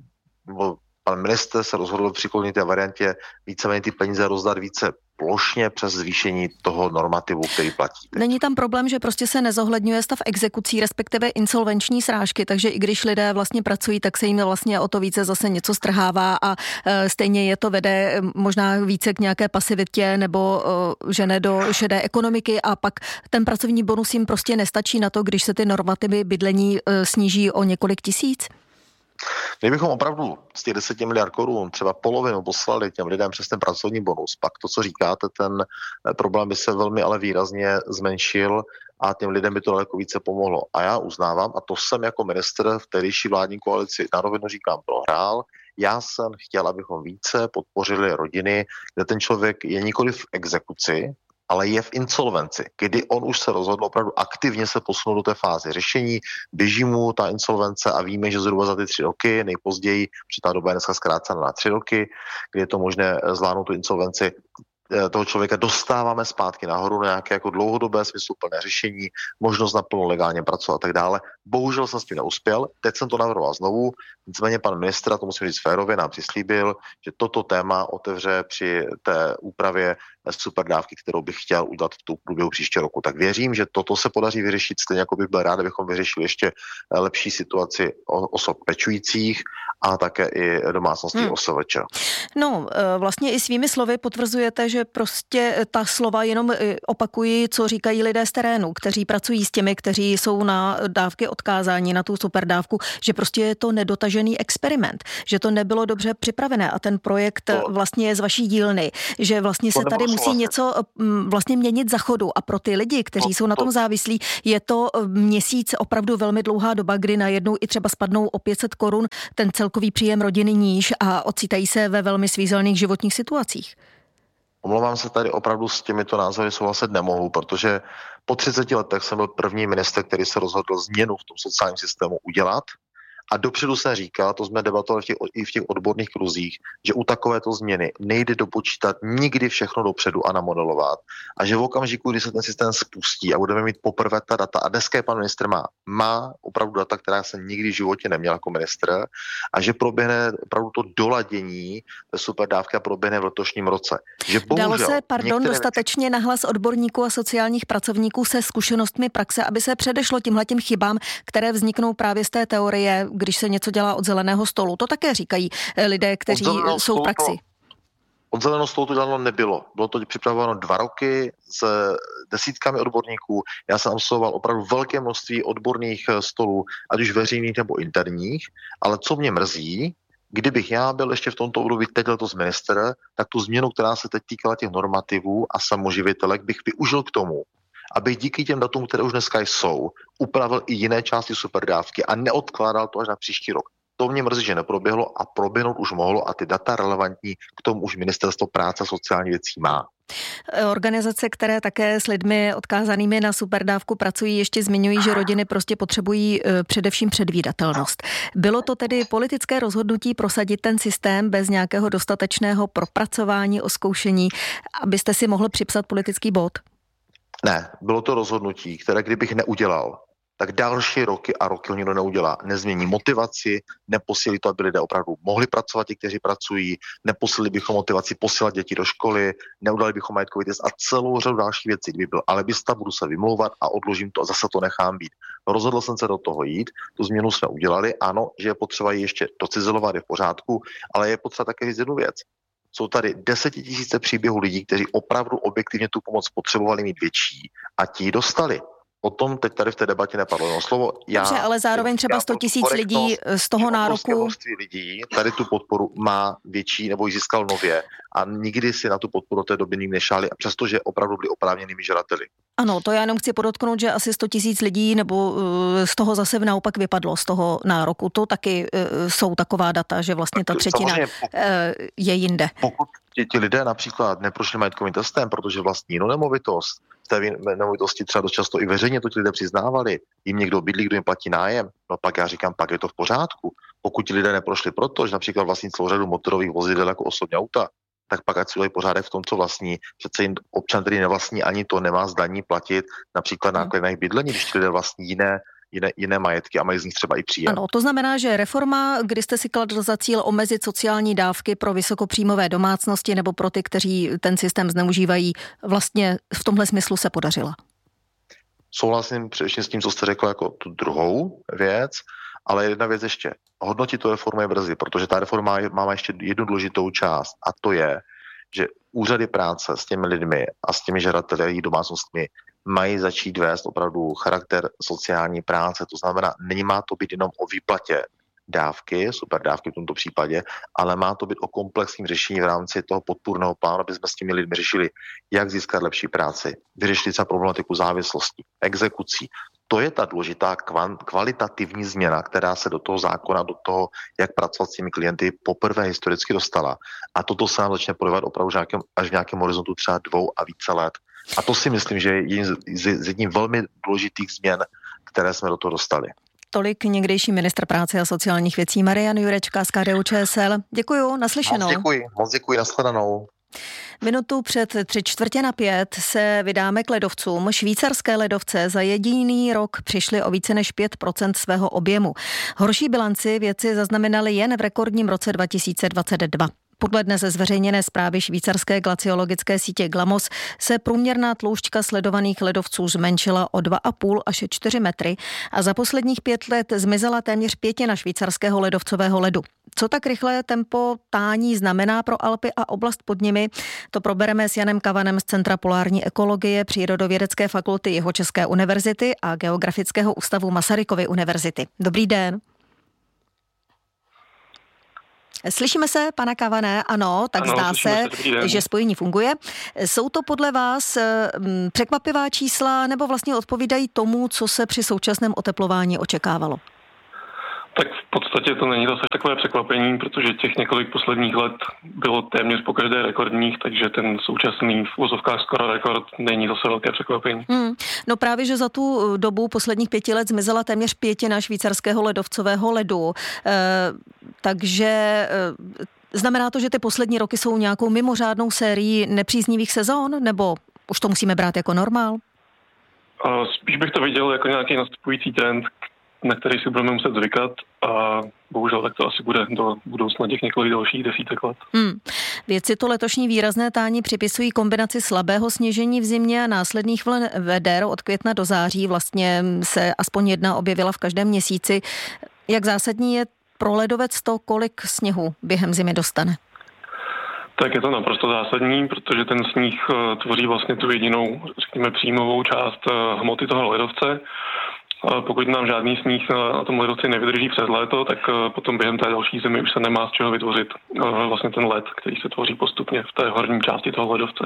pan ministr se rozhodl přiklonit té variantě víceméně ty peníze rozdat více plošně přes zvýšení toho normativu, který platí. Není tam problém, že prostě se nezohledňuje stav exekucí, respektive insolvenční srážky, takže i když lidé vlastně pracují, tak se jim vlastně o to více zase něco strhává a stejně je to vede možná více k nějaké pasivitě nebo žene do šedé ekonomiky a pak ten pracovní bonus jim prostě nestačí na to, když se ty normativy bydlení sníží o několik tisíc? Kdybychom opravdu z těch 10 miliard korun třeba polovinu poslali těm lidem přes ten pracovní bonus, pak to, co říkáte, ten problém by se velmi ale výrazně zmenšil a těm lidem by to daleko více pomohlo. A já uznávám, a to jsem jako ministr v tehdejší vládní koalici na rovinu říkám prohrál, já jsem chtěl, abychom více podpořili rodiny, kde ten člověk je nikoli v exekuci, ale je v insolvenci, kdy on už se rozhodl opravdu aktivně se posunout do té fáze řešení, běží mu ta insolvence a víme, že zhruba za ty 3 roky, nejpozději, protože ta doba je dneska zkrácena na 3 roky, kdy je to možné zvládnout tu insolvenci, toho člověka dostáváme zpátky nahoru na nějaké jako dlouhodobé smysluplné řešení, možnost naplno legálně pracovat a tak dále. Bohužel jsem s tím neuspěl, teď jsem to navrhoval znovu, nicméně pan ministr, to musím říct férově, nám přislíbil, že toto téma otevře při té úpravě superdávky, kterou bych chtěl udělat v tu průběhu příštího roku. Tak věřím, že toto se podaří vyřešit, stejně jako bych byl rád, abychom vyřešili ještě lepší situaci osob pečujících a také i domácností OSVČ. No, vlastně i svými slovy potvrzujete, že prostě ta slova jenom opakují, co říkají lidé z terénu, kteří pracují s těmi, kteří jsou na dávky odkázáni, na tu superdávku, že prostě je to nedotažený experiment, že to nebylo dobře připravené a ten projekt vlastně je z vaší dílny, že vlastně se tady musí něco vlastně měnit za chodu a pro ty lidi, kteří jsou na tom závislí, je to měsíc opravdu velmi dlouhá doba, kdy najednou i třeba spadnou o 500 korun ten celkový příjem rodiny níž a ocitají se ve velmi svízelných životních situacích. Omlouvám se, tady opravdu s těmito názory souhlasit nemohu, protože po 30 letech jsem byl první ministr, který se rozhodl změnu v tom sociálním systému udělat. A dopředu se říká, to jsme debatovali i v těch odborných kruzích, že u takovéto změny nejde dopočítat nikdy všechno dopředu a namodelovat. A že v okamžiku, kdy se ten systém spustí a budeme mít poprvé ta data, a dneska je pan ministr má opravdu data, která jsem nikdy v životě neměl jako ministr, a že proběhne opravdu to doladění té superdávky a proběhne v letošním roce. Že dalo se, dostatečně na hlas odborníků a sociálních pracovníků se zkušenostmi praxe, aby se předešlo tímhletěm chybám, které vzniknou právě z té teorie, když se něco dělá od zeleného stolu. To také říkají lidé, kteří jsou v praxi. Od zeleného stolu to děláno nebylo. Bylo to připravováno 2 roky s desítkami odborníků. Já jsem absolvoval opravdu velké množství odborných stolů, ať už veřejných nebo interních, ale co mě mrzí, kdybych já byl ještě v tomto období teď letos ministr, tak tu změnu, která se teď týkala těch normativů a samoživitelek, bych využil k tomu, abych díky těm datům, které už dneska jsou, upravil i jiné části superdávky a neodkládal to až na příští rok. To mě mrzí, že neproběhlo a proběhnout už mohlo a ty data relevantní k tomu už Ministerstvo práce a sociálních věcí má. Organizace, které také s lidmi odkázanými na superdávku pracují, ještě zmiňují, že rodiny prostě potřebují především předvídatelnost. Bylo to tedy politické rozhodnutí prosadit ten systém bez nějakého dostatečného propracování, oskoušení, abyste si mohl připsat politický bod? Ne, bylo to rozhodnutí, které kdybych neudělal, tak další roky a roky ho nikdo neudělá. Nezmění motivaci, neposílí to, aby lidé opravdu mohli pracovat, ti, kteří pracují, neposílili bychom motivaci posílat děti do školy, neudali bychom majetkový test a celou řadu dalších věcí. Kdyby byl alibista, budu se vymlouvat a odložím to a zase to nechám být. Rozhodl jsem se do toho jít, tu změnu jsme udělali, ano, že je potřeba ji ještě docizelovat, je v pořádku, ale je potřeba také říct jednu věc. Jsou tady 10 000 příběhů lidí, kteří opravdu objektivně tu pomoc potřebovali mít větší a ti dostali. O tom teď tady v té debatě nepadlo no slovo. Dobře, ale zároveň třeba 100 000 lidí z toho nároku. Lidí tady tu podporu má větší nebo ji získal nově a nikdy si na tu podporu té doby nikdy nešáli, a přestože opravdu byli oprávněnými žadateli. Ano, to já jenom chci podotknout, že asi 100 000 lidí nebo z toho zase naopak vypadlo, z toho nároku. To taky jsou taková data, že vlastně ta třetina je jinde. Pokud ti lidé například neprošli majetkovým testem, protože vlastní jinou nemovitost, v té nemovitosti třeba dost často i veřejně to ti lidé přiznávali, jim někdo bydlí, kdo jim platí nájem, no pak já říkám, pak je to v pořádku. Pokud ti lidé neprošli proto, že například vlastní celou řadu motorových vozidel jako osobní auta, tak pak ať si udělají pořádek v tom, co vlastní. Přece jim občan, který nevlastní ani to, nemá z daní platit například náklady na jejich bydlení, když ti lidé vlastní jiné majetky a mají z nich třeba i příjem. Ano, to znamená, že reforma, kdy jste si kladl za cíl omezit sociální dávky pro vysokopříjmové domácnosti nebo pro ty, kteří ten systém zneužívají, vlastně v tomhle smyslu se podařila. Souhlasím především s tím, co jste řekl jako tu druhou věc, ale jedna věc ještě. Hodnotit tu reformu je brzy, protože ta reforma má ještě jednu důležitou část a to je, že úřady práce s těmi lidmi a s těmi žadateli a jejich domácnostmi mají začít vést opravdu charakter sociální práce. To znamená, nemá to být jenom o výplatě dávky, superdávky v tomto případě, ale má to být o komplexním řešení v rámci toho podpůrného plánu, aby jsme s těmi lidmi řešili, jak získat lepší práci, vyřešili třeba problematiku závislostí, exekucí. To je ta důležitá kvalitativní změna, která se do toho zákona, do toho, jak pracovat s těmi klienty, poprvé historicky dostala. A toto se nám začne projevovat opravdu až v nějakém horizontu třeba 2 a více let. A to si myslím, že je jedním velmi důležitých změn, které jsme do toho dostali. Tolik někdejší ministr práce a sociálních věcí Marian Jurečka z KDU-ČSL. Děkuju, naslyšenou. Moc děkuji, nashledanou. Minutu před 3:45 se vydáme k ledovcům. Švýcarské ledovce za jediný rok přišly o více než 5% svého objemu. Horší bilanci vědci zaznamenali jen v rekordním roce 2022. Podle dnes zveřejněné zprávy švýcarské glaciologické sítě Glamos se průměrná tloušťka sledovaných ledovců zmenšila o 2,5 až 4 metry a za posledních 5 let zmizela téměř 1/5 švýcarského ledovcového ledu. Co tak rychlé tempo tání znamená pro Alpy a oblast pod nimi, to probereme s Janem Kavanem z Centra polární ekologie Přírodovědecké fakulty Jihočeské univerzity a Geografického ústavu Masarykovy univerzity. Dobrý den. Slyšíme se, pana Kavané? Ano, tak ano, zdá se, že spojení funguje. Jsou to podle vás překvapivá čísla nebo vlastně odpovídají tomu, co se při současném oteplování očekávalo? Tak v podstatě to není zase takové překvapení, protože těch několik posledních let bylo téměř pokaždé rekordních, takže ten současný v uvozovkách skoro rekord není zase velké překvapení. No právě, že za tu dobu posledních 5 let zmizela téměř 1/5 švýcarského ledovcového ledu. Takže znamená to, že ty poslední roky jsou nějakou mimořádnou sérií nepříznivých sezón, nebo už to musíme brát jako normál? Spíš bych to viděl jako nějaký nastupující trend, na který si budeme muset zvykat a bohužel tak to asi bude do budoucna těch několik dalších desítek let. Vědci to letošní výrazné tání připisují kombinaci slabého sněžení v zimě a následných vln veder od května do září. Vlastně se aspoň jedna objevila v každém měsíci. Jak zásadní je pro ledovec to, kolik sněhu během zimy dostane? Tak je to naprosto zásadní, protože ten sníh tvoří vlastně tu jedinou, řekněme, příjmovou část hmoty toho ledovce. Pokud nám žádný sníh na tom ledovci nevydrží přes léto, tak potom během té další zimy už se nemá z čeho vytvořit vlastně ten led, který se tvoří postupně v té horní části toho ledovce.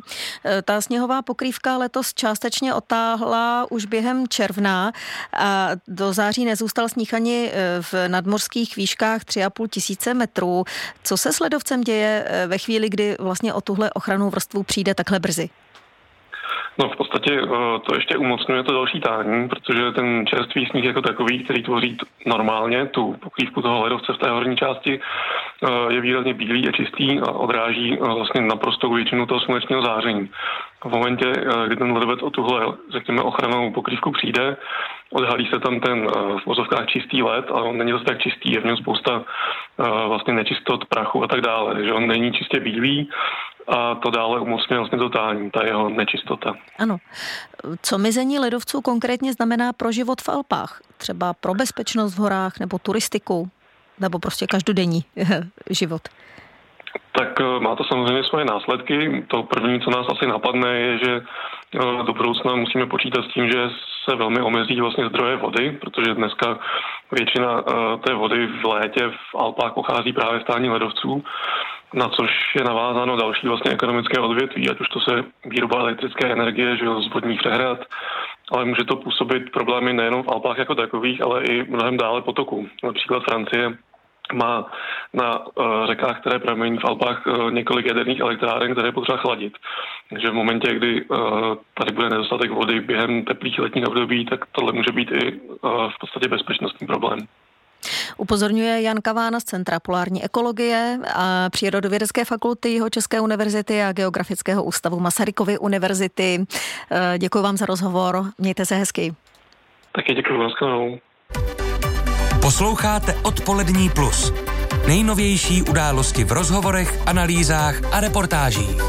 Ta sněhová pokrývka letos částečně otáhla už během června a do září nezůstal sníh ani v nadmořských výškách 3,5 tisíce metrů. Co se s ledovcem děje ve chvíli, kdy vlastně o tuhle ochrannou vrstvu přijde takhle brzy? No v podstatě to ještě umocňuje to další tání, protože ten čerstvý sníh jako takový, který tvoří normálně tu pokrývku toho ledovce v té horní části, je výrazně bílý a čistý a odráží vlastně naprostou většinu toho slunečního záření. V momentě, kdy ten ledovec o tuhle, řekněme, ochrannou pokrývku přijde, odhalí se tam ten v uvozovkách čistý led, ale on není zase tak čistý, je v něm spousta vlastně nečistot, prachu a tak dále, takže on není čistě bílý a to dále umocňuje vlastně to tání, ta jeho nečistota. Ano. Co mizení ledovců konkrétně znamená pro život v Alpách? Třeba pro bezpečnost v horách nebo turistiku? Nebo prostě každodenní život? Tak má to samozřejmě svoje následky. To první, co nás asi napadne, je, že do budoucna musíme počítat s tím, že se velmi omezí vlastně zdroje vody, protože dneska většina té vody v létě v Alpách pochází právě z tání ledovců, na což je navázáno další vlastně ekonomické odvětví, ať už to se výroba elektrické energie, že z vodních přehrad, ale může to působit problémy nejenom v Alpách jako takových, ale i mnohem dále potoků. Například Francie má na řekách, které pramení v Alpách, několik jaderných elektráren, které je potřeba chladit. Takže v momentě, kdy tady bude nedostatek vody během teplých letních období, tak tohle může být i v podstatě bezpečnostní problém. Upozorňuje Jan Kaván z Centra polární ekologie a Přírodovědecké fakulty Jihočeské univerzity a Geografického ústavu Masarykovy univerzity. Děkuji vám za rozhovor, mějte se hezky. Taky děkuji, nashledanou. Posloucháte Odpolední plus. Nejnovější události v rozhovorech, analýzách a reportážích.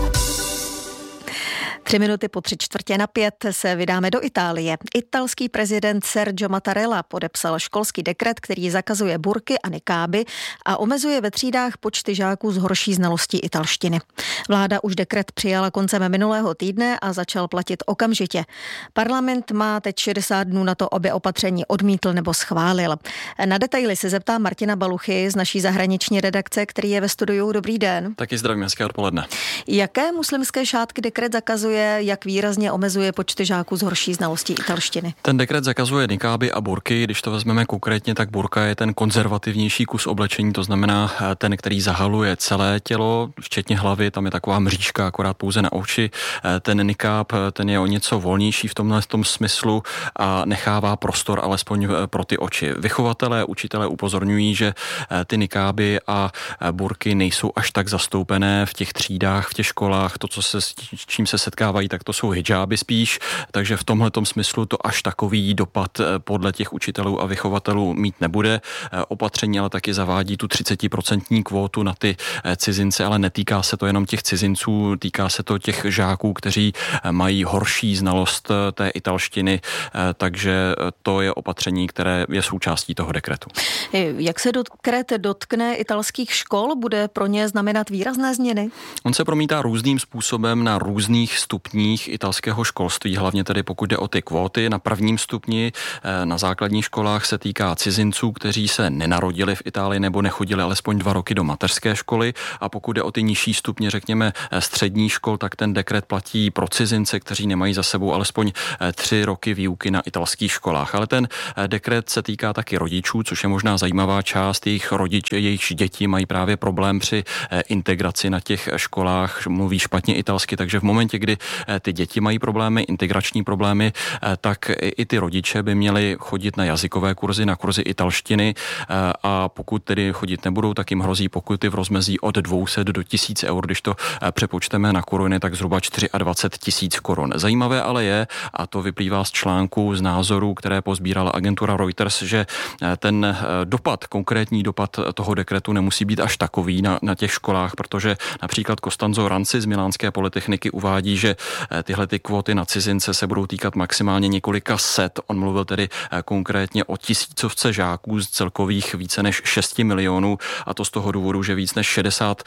3 minuty po 3:45 se vydáme do Itálie. Italský prezident Sergio Mattarella podepsal školský dekret, který zakazuje burky a nikáby a omezuje ve třídách počty žáků s horší znalostí italštiny. Vláda už dekret přijala koncem minulého týdne a začal platit okamžitě. Parlament má teď 60 dnů na to, aby opatření odmítl nebo schválil. Na detaily se zeptá Martina Baluchy z naší zahraniční redakce, který je ve studiu. Dobrý den. Taky zdravím, hezké odpoledne. Jaké muslimské šátky dekret zakazuje? Jak výrazně omezuje počty žáků s horší znalostí italštiny? Ten dekret zakazuje nikáby a burky. Když to vezmeme konkrétně, tak burka je ten konzervativnější kus oblečení, to znamená ten, který zahaluje celé tělo, včetně hlavy, tam je taková mřížka akorát pouze na oči. Ten nikáb, ten je o něco volnější v tom smyslu a nechává prostor alespoň pro ty oči. Vychovatelé, učitelé upozorňují, že ty nikáby a burky nejsou až tak zastoupené v těch třídách, v těch školách. To, s čím se setká potkávají, tak to jsou hidžáby spíš, takže v tomhletom smyslu to až takový dopad podle těch učitelů a vychovatelů mít nebude. Opatření ale taky zavádí tu 30% kvótu na ty cizince, ale netýká se to jenom těch cizinců, týká se to těch žáků, kteří mají horší znalost té italštiny, takže to je opatření, které je součástí toho dekretu. Jak se dekret dotkne italských škol? Bude pro ně znamenat výrazné změny? On se promítá různým způsobem na různých stupních italského školství, hlavně tedy pokud jde o ty kvóty. Na prvním stupni na základních školách se týká cizinců, kteří se nenarodili v Itálii nebo nechodili alespoň 2 roky do mateřské školy, a pokud jde o ty nižší stupně, řekněme střední škol, tak ten dekret platí pro cizince, kteří nemají za sebou alespoň 3 roky výuky na italských školách. Ale ten dekret se týká taky rodičů, což je možná zajímavá část. Jejich děti mají právě problém při integraci na těch školách, mluví špatně italsky, takže v momentě, kdy ty děti mají problémy, integrační problémy, tak i ty rodiče by měli chodit na jazykové kurzy, na kurzy italštiny, a pokud tedy chodit nebudou, tak jim hrozí pokuty v rozmezí od 200 do 1000 eur, když to přepočteme na koruny, tak zhruba 24 000 korun. Zajímavé ale je, a to vyplývá z článku, z názorů, které pozbírala agentura Reuters, že ten konkrétní dopad toho dekretu nemusí být až takový na těch školách, protože například Costanzo Ranci z Milánské polytechniky uvádí, že tyhle ty kvóty na cizince se budou týkat maximálně několika set. On mluvil tedy konkrétně o 1000 žáků z celkových více než 6 milionů, a to z toho důvodu, že víc než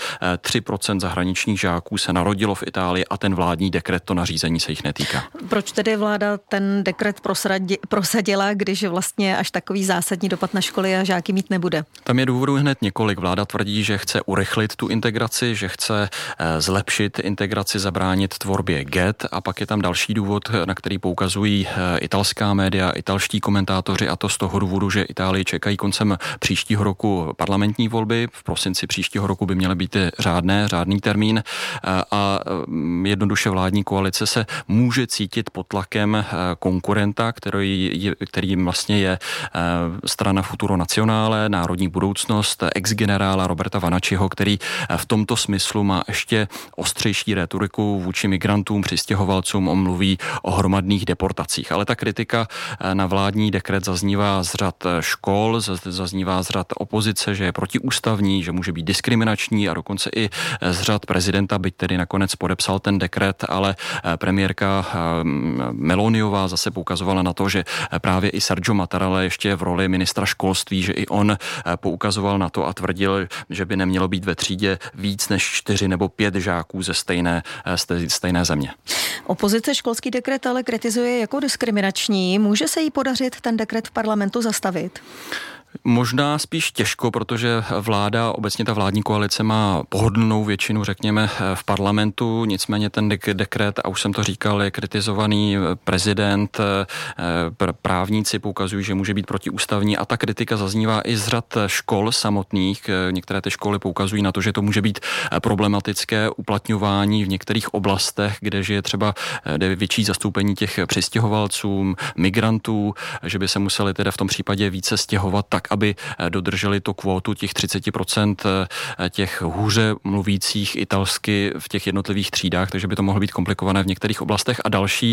63% zahraničních žáků se narodilo v Itálii a ten vládní dekret, to nařízení se jich netýká. Proč tedy vláda ten dekret prosadila, když vlastně až takový zásadní dopad na školy a žáky mít nebude? Tam je důvodů hned několik. Vláda tvrdí, že chce urychlit tu integraci, že chce zlepšit integraci, zabránit tvorbě ghett, a pak je tam další důvod, na který poukazují italská média, italští komentátoři, a to z toho důvodu, že Itálii čekají koncem příštího roku parlamentní volby. V prosinci příštího roku by měly být řádný termín, a jednoduše vládní koalice se může cítit pod tlakem konkurenta, kterým vlastně je strana Futuro Nazionale, Národní budoucnost, ex-generála Roberta Vanacciho, který v tomto smyslu má ještě ostřejší rétoriku vůči migrantům, přistěhovalcům. On mluví o hromadných deportacích. Ale ta kritika na vládní dekret zaznívá z řad škol, zaznívá z řad opozice, že je protiústavní, že může být diskriminační, a dokonce i z řad prezidenta, byť tedy nakonec podepsal ten dekret, ale premiérka Meloniová zase poukazovala na to, že právě i Sergio Mattarella ještě v roli ministra školství, že i on poukazoval na to a tvrdil, že by nemělo být ve třídě víc než 4 nebo 5 žáků ze stejné země. Opozice školský dekret ale kritizuje jako diskriminační. Může se jí podařit ten dekret v parlamentu zastavit? Možná spíš těžko, protože vláda, obecně ta vládní koalice má pohodlnou většinu, řekněme, v parlamentu, nicméně ten dekret, a už jsem to říkal, je kritizovaný prezident, právníci poukazují, že může být protiústavní, a ta kritika zaznívá i z řad škol samotných. Některé ty školy poukazují na to, že to může být problematické uplatňování v některých oblastech, kde je třeba větší zastoupení těch přistěhovalců, migrantů, že by se museli teda v tom případě více stěhovat tak, aby dodrželi tu kvótu těch 30% těch hůře mluvících italsky v těch jednotlivých třídách, takže by to mohlo být komplikované v některých oblastech. A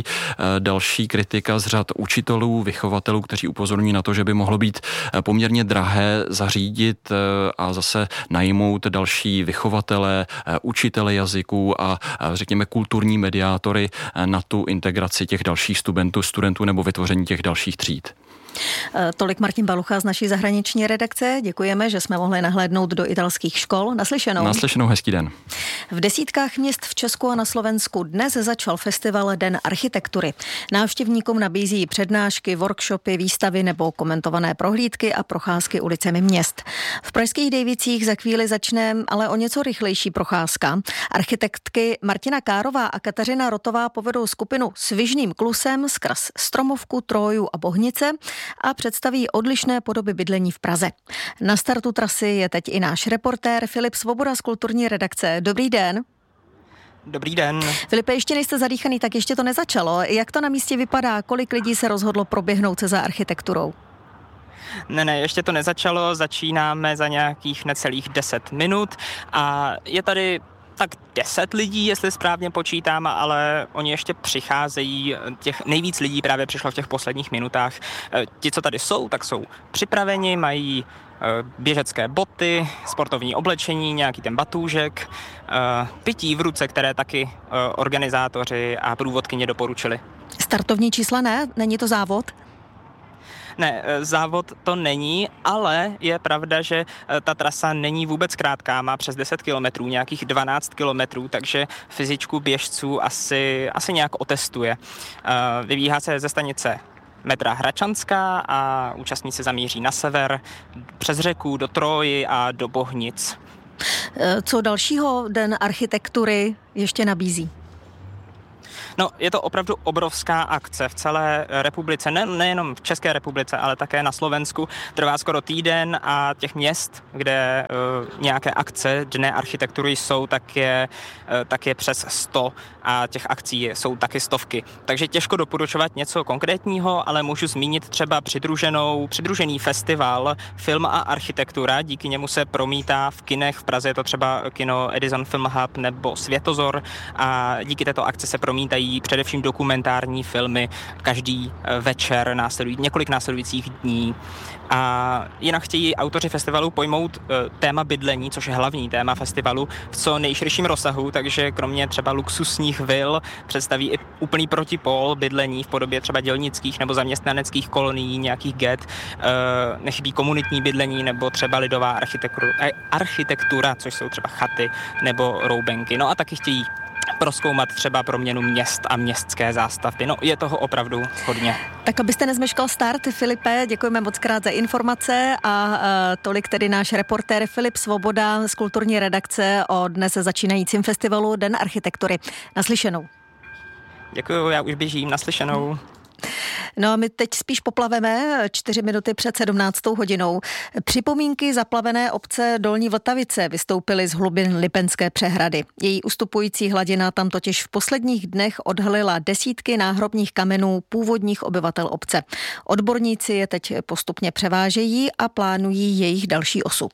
další kritika z řad učitelů, vychovatelů, kteří upozorňují na to, že by mohlo být poměrně drahé zařídit a zase najmout další vychovatele, učitele jazyků a řekněme kulturní mediátory na tu integraci těch dalších studentů nebo vytvoření těch dalších tříd. Tolik Martin Balucha z naší zahraniční redakce. Děkujeme, že jsme mohli nahlédnout do italských škol. Naslyšenou. Naslyšenou, hezký den. V desítkách měst v Česku a na Slovensku dnes začal festival Den architektury. Návštěvníkům nabízí přednášky, workshopy, výstavy nebo komentované prohlídky a procházky ulicemi měst. V pražských Dejvicích za chvíli začne ale o něco rychlejší procházka. Architektky Martina Kárová a Kateřina Rotová povedou skupinu Svižným klusem skrz Stromovku, Troju a Bohnice a představí odlišné podoby bydlení v Praze. Na startu trasy je teď i náš reportér Filip Svoboda z kulturní redakce. Dobrý den. Dobrý den. Filipe, ještě nejste zadýchaný, tak ještě to nezačalo. Jak to na místě vypadá? Kolik lidí se rozhodlo proběhnout se za architekturou? Ne, ještě to nezačalo, začínáme za nějakých necelých 10 minut a je tady tak 10 lidí, jestli správně počítám, ale oni ještě přicházejí, těch nejvíc lidí právě přišlo v těch posledních minutách. Ti, co tady jsou, tak jsou připraveni, mají běžecké boty, sportovní oblečení, nějaký ten batůžek, pití v ruce, které taky organizátoři a průvodkyně doporučili. Startovní čísla ne? Není to závod? Ne, závod to není, ale je pravda, že ta trasa není vůbec krátká, má přes 10 kilometrů, nějakých 12 kilometrů, takže fyzičku běžců asi nějak otestuje. Vybíhá se ze stanice metra Hračanská a účastníci zamíří na sever, přes řeku do Troji a do Bohnic. Co dalšího Den architektury ještě nabízí? No, je to opravdu obrovská akce v celé republice, nejenom v České republice, ale také na Slovensku. Trvá skoro týden a těch měst, kde nějaké akce Dne architektury jsou, tak je přes 100 a těch akcí jsou taky stovky. Takže těžko doporučovat něco konkrétního, ale můžu zmínit třeba přidružený festival Film a architektura. Díky němu se promítá v kinech. V Praze je to třeba kino Edison Film Hub nebo Světozor a díky této akci se promítají především dokumentární filmy každý večer, několik následujících dní. A jinak chtějí autoři festivalu pojmout téma bydlení, což je hlavní téma festivalu, v co nejširším rozsahu, takže kromě třeba luxusních vil představí i úplný protipól bydlení v podobě třeba dělnických nebo zaměstnaneckých kolonií, nějakých get. Nechybí komunitní bydlení nebo třeba lidová architektura, což jsou třeba chaty nebo roubenky. No a taky chtějí prozkoumat třeba proměnu měst a městské zástavby. No, je toho opravdu hodně. Tak abyste nezmeškal start, Filipe, děkujeme moc krát za informace a tolik tedy náš reportér Filip Svoboda z kulturní redakce o dnes začínajícím festivalu Den architektury. Naslyšenou. Děkuju, já už běžím, naslyšenou. No a my teď spíš poplaveme 4 minuty před 17. hodinou. Připomínky zaplavené obce Dolní Vltavice vystoupily z hlubin Lipenské přehrady. Její ustupující hladina tam totiž v posledních dnech odhalila desítky náhrobních kamenů původních obyvatel obce. Odborníci je teď postupně převážejí a plánují jejich další osud.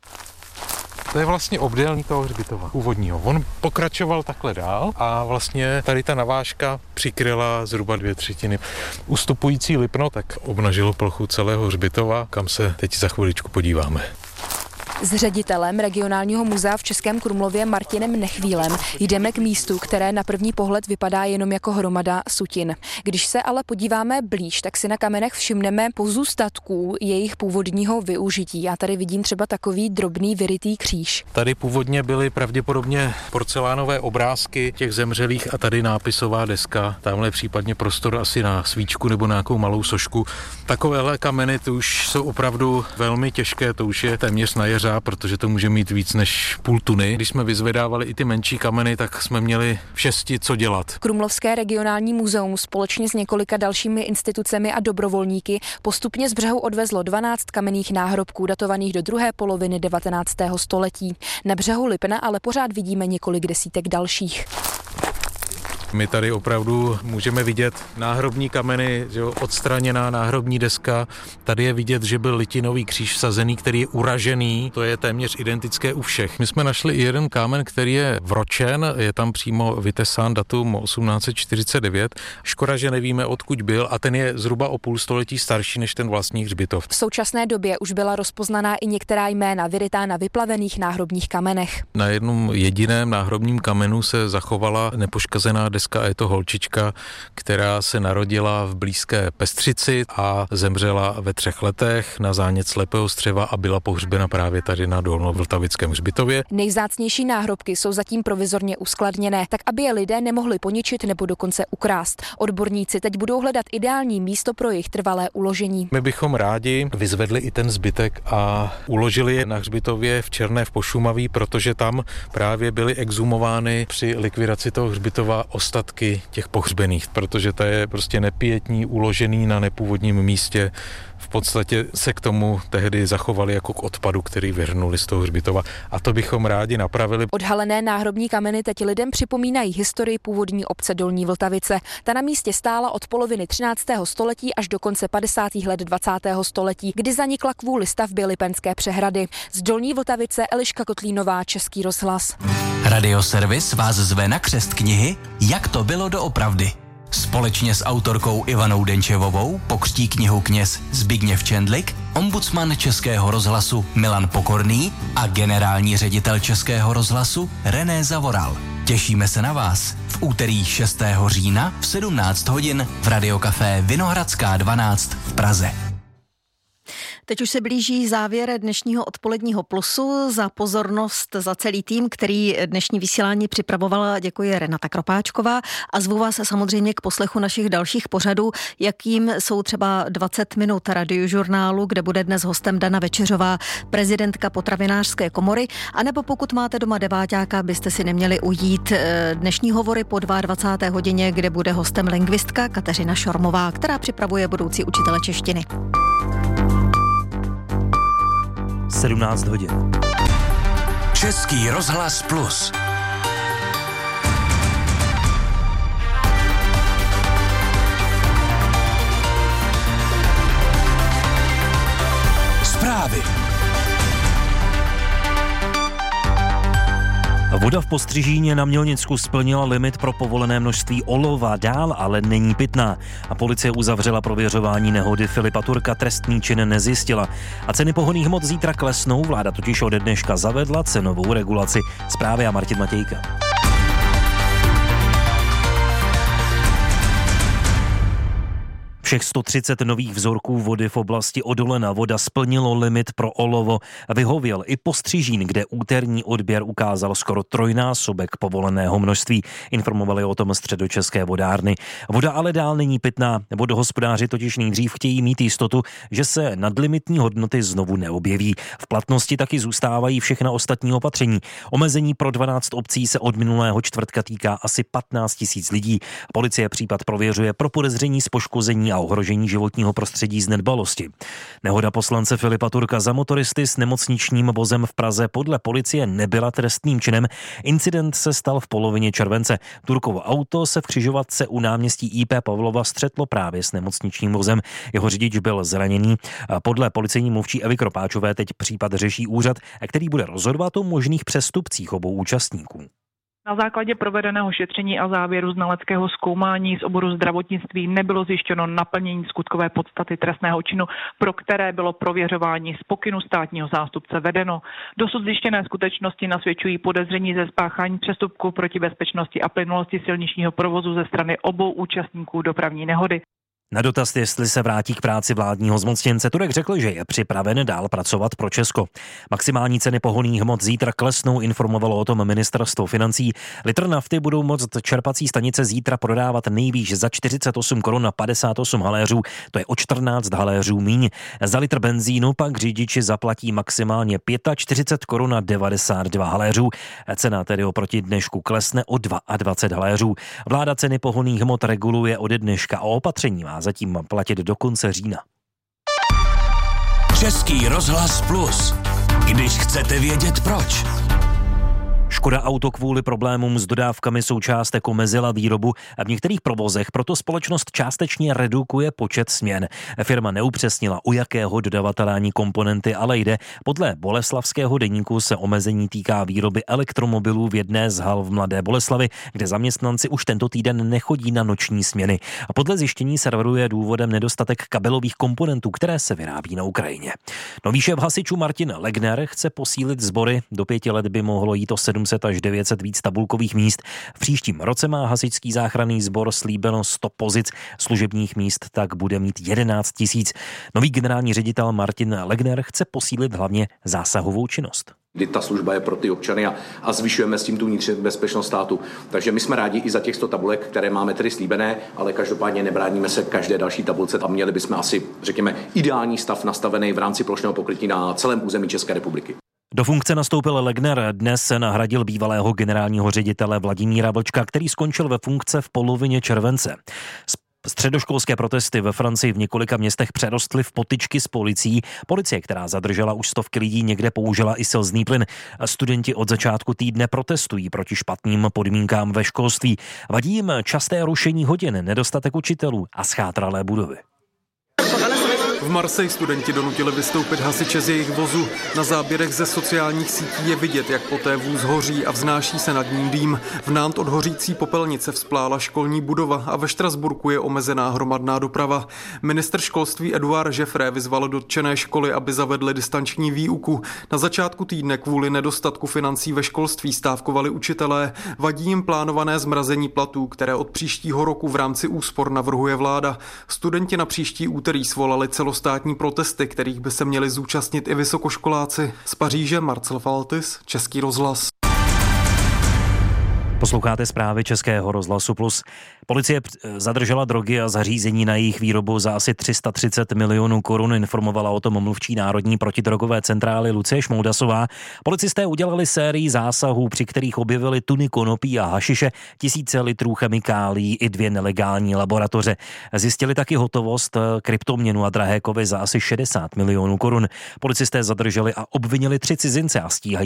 To je vlastně obdélník toho hřbitova původního. On pokračoval takhle dál a vlastně tady ta navážka přikryla zhruba 2/3. Ustupující Lipno tak obnažilo plochu celého hřbitova, kam se teď za chviličku podíváme. S ředitelem regionálního muzea v Českém Krumlově Martinem Nechvílem jdeme k místu, které na první pohled vypadá jenom jako hromada sutin. Když se ale podíváme blíž, tak si na kamenech všimneme pozůstatků jejich původního využití. Já tady vidím třeba takový drobný vyrytý kříž. Tady původně byly pravděpodobně porcelánové obrázky těch zemřelých a tady nápisová deska. Tamhle případně prostor asi na svíčku nebo na nějakou malou sošku. Takovéhle kameny to už jsou opravdu velmi těžké, to už je téměř na jeřáb, protože to může mít víc než půl tuny. Když jsme vyzvedávali i ty menší kameny, tak jsme měli v 6 co dělat. Krumlovské regionální muzeum společně s několika dalšími institucemi a dobrovolníky postupně z břehu odvezlo 12 kamenných náhrobků datovaných do druhé poloviny 19. století. Na břehu Lipna ale pořád vidíme několik desítek dalších. My tady opravdu můžeme vidět náhrobní kameny, odstraněná náhrobní deska. Tady je vidět, že byl litinový kříž vsazený, který je uražený. To je téměř identické u všech. My jsme našli i jeden kámen, který je vročen, je tam přímo vytesán datum 1849. Škoda, že nevíme, odkud byl, a ten je zhruba o půl století starší než ten vlastní hřbitov. V současné době už byla rozpoznaná i některá jména vyrytá na vyplavených náhrobních kamenech. Na jednom jediném náhrobním kamenu se zachovala nepoškazená deska a je to holčička, která se narodila v blízké Pestřici a zemřela ve 3 letech na zánět slepého střeva a byla pohřbena právě tady na Dolnovltavickém hřbitově. Nejvzácnější náhrobky jsou zatím provizorně uskladněné, tak aby je lidé nemohli poničit nebo dokonce ukrást. Odborníci teď budou hledat ideální místo pro jejich trvalé uložení. My bychom rádi vyzvedli i ten zbytek a uložili je na hřbitově v Černé v Pošumaví, protože tam právě byly exhumovány při likvidaci toho hřbitova ostatky těch pohřbených, protože to je prostě nepietní, uložený na nepůvodním místě. V podstatě se k tomu tehdy zachovali jako k odpadu, který vyhrnuli z toho hřbitova, a to bychom rádi napravili. Odhalené náhrobní kameny teď lidem připomínají historii původní obce Dolní Vltavice. Ta na místě stála od poloviny 13. století až do konce 50. let 20. století, kdy zanikla kvůli stavbě Lipenské přehrady. Z Dolní Vltavice Eliška Kotlínová, Český rozhlas. Radioservis vás zve na křest knihy Jak to bylo doopravdy. Společně s autorkou Ivanou Denčevovou pokřtí knihu kněz Zbigněv Čendlik, ombudsman Českého rozhlasu Milan Pokorný a generální ředitel Českého rozhlasu René Zavoral. Těšíme se na vás v úterý 6. října v 17 hodin v Radiokafé Vinohradská 12 v Praze. Teď už se blíží závěr dnešního odpoledního Plusu. Za pozornost za celý tým, který dnešní vysílání připravovala, děkuji Renata Kropáčková a zvu vás samozřejmě k poslechu našich dalších pořadů, jakým jsou třeba 20 minut radiožurnálu, kde bude dnes hostem Dana Večeřová, prezidentka Potravinářské komory, anebo pokud máte doma deváťáka, byste si neměli ujít dnešní hovory po 22. hodině, kde bude hostem lingvistka Kateřina Šormová, která připravuje budoucí učitele češtiny. 17 hodin. Český rozhlas Plus. Zprávy. Voda v Postřižíně na Mělnicku splnila limit pro povolené množství olova, dál ale není pitná. A policie uzavřela prověřování nehody Filipa Turka, trestný čin nezjistila. A ceny pohonných hmot zítra klesnou, vláda totiž ode dneška zavedla cenovou regulaci. Zprávy a Martin Matějka. Všech 130 nových vzorků vody v oblasti Odolena voda splnilo limit pro olovo. Vyhověl i Postřižín, kde úterní odběr ukázal skoro trojnásobek povoleného množství. Informovali o tom Středočeské vodárny. Voda ale dál není pitná. Vodohospodáři totiž nejdřív chtějí mít jistotu, že se nadlimitní hodnoty znovu neobjeví. V platnosti taky zůstávají všechna ostatní opatření. Omezení pro 12 obcí se od minulého čtvrtka týká asi 15 000 lidí. Policie případ prověřuje pro podezření z poškození a ohrožení životního prostředí z nedbalosti. Nehoda poslance Filipa Turka za motoristy s nemocničním vozem v Praze podle policie nebyla trestným činem. Incident se stal v polovině července. Turkovo auto se v křižovatce u náměstí IP Pavlova střetlo právě s nemocničním vozem. Jeho řidič byl zraněný. Podle policejní mluvčí Evy Kropáčové teď případ řeší úřad, který bude rozhodovat o možných přestupcích obou účastníků. Na základě provedeného šetření a závěru znaleckého zkoumání z oboru zdravotnictví nebylo zjištěno naplnění skutkové podstaty trestného činu, pro které bylo prověřování z pokynu státního zástupce vedeno. Dosud zjištěné skutečnosti nasvědčují podezření ze spáchání přestupku proti bezpečnosti a plynulosti silničního provozu ze strany obou účastníků dopravní nehody. Na dotaz, jestli se vrátí k práci vládního zmocněnce, Turek řekl, že je připraven dál pracovat pro Česko. Maximální ceny pohonných hmot zítra klesnou, informovalo o tom ministerstvo financí. Litr nafty budou moct čerpací stanice zítra prodávat nejvýš za 48 korun na 58 haléřů, to je o 14 haléřů míň. Za litr benzínu pak řidiči zaplatí maximálně 45 korun na 92 haléřů. Cena tedy oproti dnešku klesne o 22 haléřů. Vláda ceny pohonných hmot reguluje ode dneška a opatření má zatím platit do konce října. Český rozhlas Plus. Když chcete vědět proč. Škoda Auto kvůli problémům s dodávkami součástek omezila výrobu a v některých provozech proto společnost částečně redukuje počet směn. Firma neupřesnila, u jakého dodavatele ani komponenty, ale jde. Podle Boleslavského deníku se omezení týká výroby elektromobilů v jedné z hal v Mladé Boleslavi, kde zaměstnanci už tento týden nechodí na noční směny. A podle zjištění serveru je důvodem nedostatek kabelových komponentů, které se vyrábí na Ukrajině. Nový šéf hasičů Martin Legner chce posílit sbory. Do 5 let by mohlo jít o 700 až 900 víc tabulkových míst. V příštím roce má hasičský záchranný sbor slíbeno 100 pozic. Služebních míst tak bude mít 11 000. Nový generální ředitel Martin Legner chce posílit hlavně zásahovou činnost. Kdy ta služba je pro ty občany a zvyšujeme s tím tu vnitřní bezpečnost státu. Takže my jsme rádi i za těch 100 tabulek, které máme tedy slíbené, ale každopádně nebráníme se každé další tabulce a měli bychom asi, řekněme, ideální stav nastavený v rámci plošného pokrytí na celém území České republiky. Do funkce nastoupil Legner, dnes se nahradil bývalého generálního ředitele Vladimíra Vlčka, který skončil ve funkce v polovině července. Středoškolské protesty ve Francii v několika městech přerostly v potyčky s policií. Policie, která zadržela už stovky lidí, někde použila i slzný plyn. Studenti od začátku týdne protestují proti špatným podmínkám ve školství. Vadí jim časté rušení hodin, nedostatek učitelů a schátralé budovy. V V Marseille studenti donutili vystoupit hasiče z jejich vozu. Na záběrech ze sociálních sítí je vidět, jak poté vůz hoří a vznáší se nad ním dým. V Nantes od hořící popelnice vzplála školní budova a ve Štrasburku je omezená hromadná doprava. Ministr školství Edouard Jeffrey vyzval dotčené školy, aby zavedly distanční výuku. Na začátku týdne kvůli nedostatku financí ve školství stávkovali učitelé. Vadí jim plánované zmrazení platů, které od příštího roku v rámci úspor navrhuje vláda. Studenti na příští úterý svolali celostátní protesty, kterých by se měli zúčastnit i vysokoškoláci. Z Paříže Marcel Faltis, Český rozhlas. Posloucháte zprávy Českého rozhlasu Plus. Policie zadržela drogy a zařízení na jejich výrobu za asi 330 milionů korun, informovala o tom mluvčí Národní protidrogové centrály Lucie Šmoudasová. Policisté udělali sérii zásahů, při kterých objevili tuny konopí a hašiše, tisíce litrů chemikálií i 2 nelegální laboratoře. Zjistili taky hotovost, kryptoměnu a drahé kovy za asi 60 milionů korun. Policisté zadrželi a obvinili 3 cizince a stíhají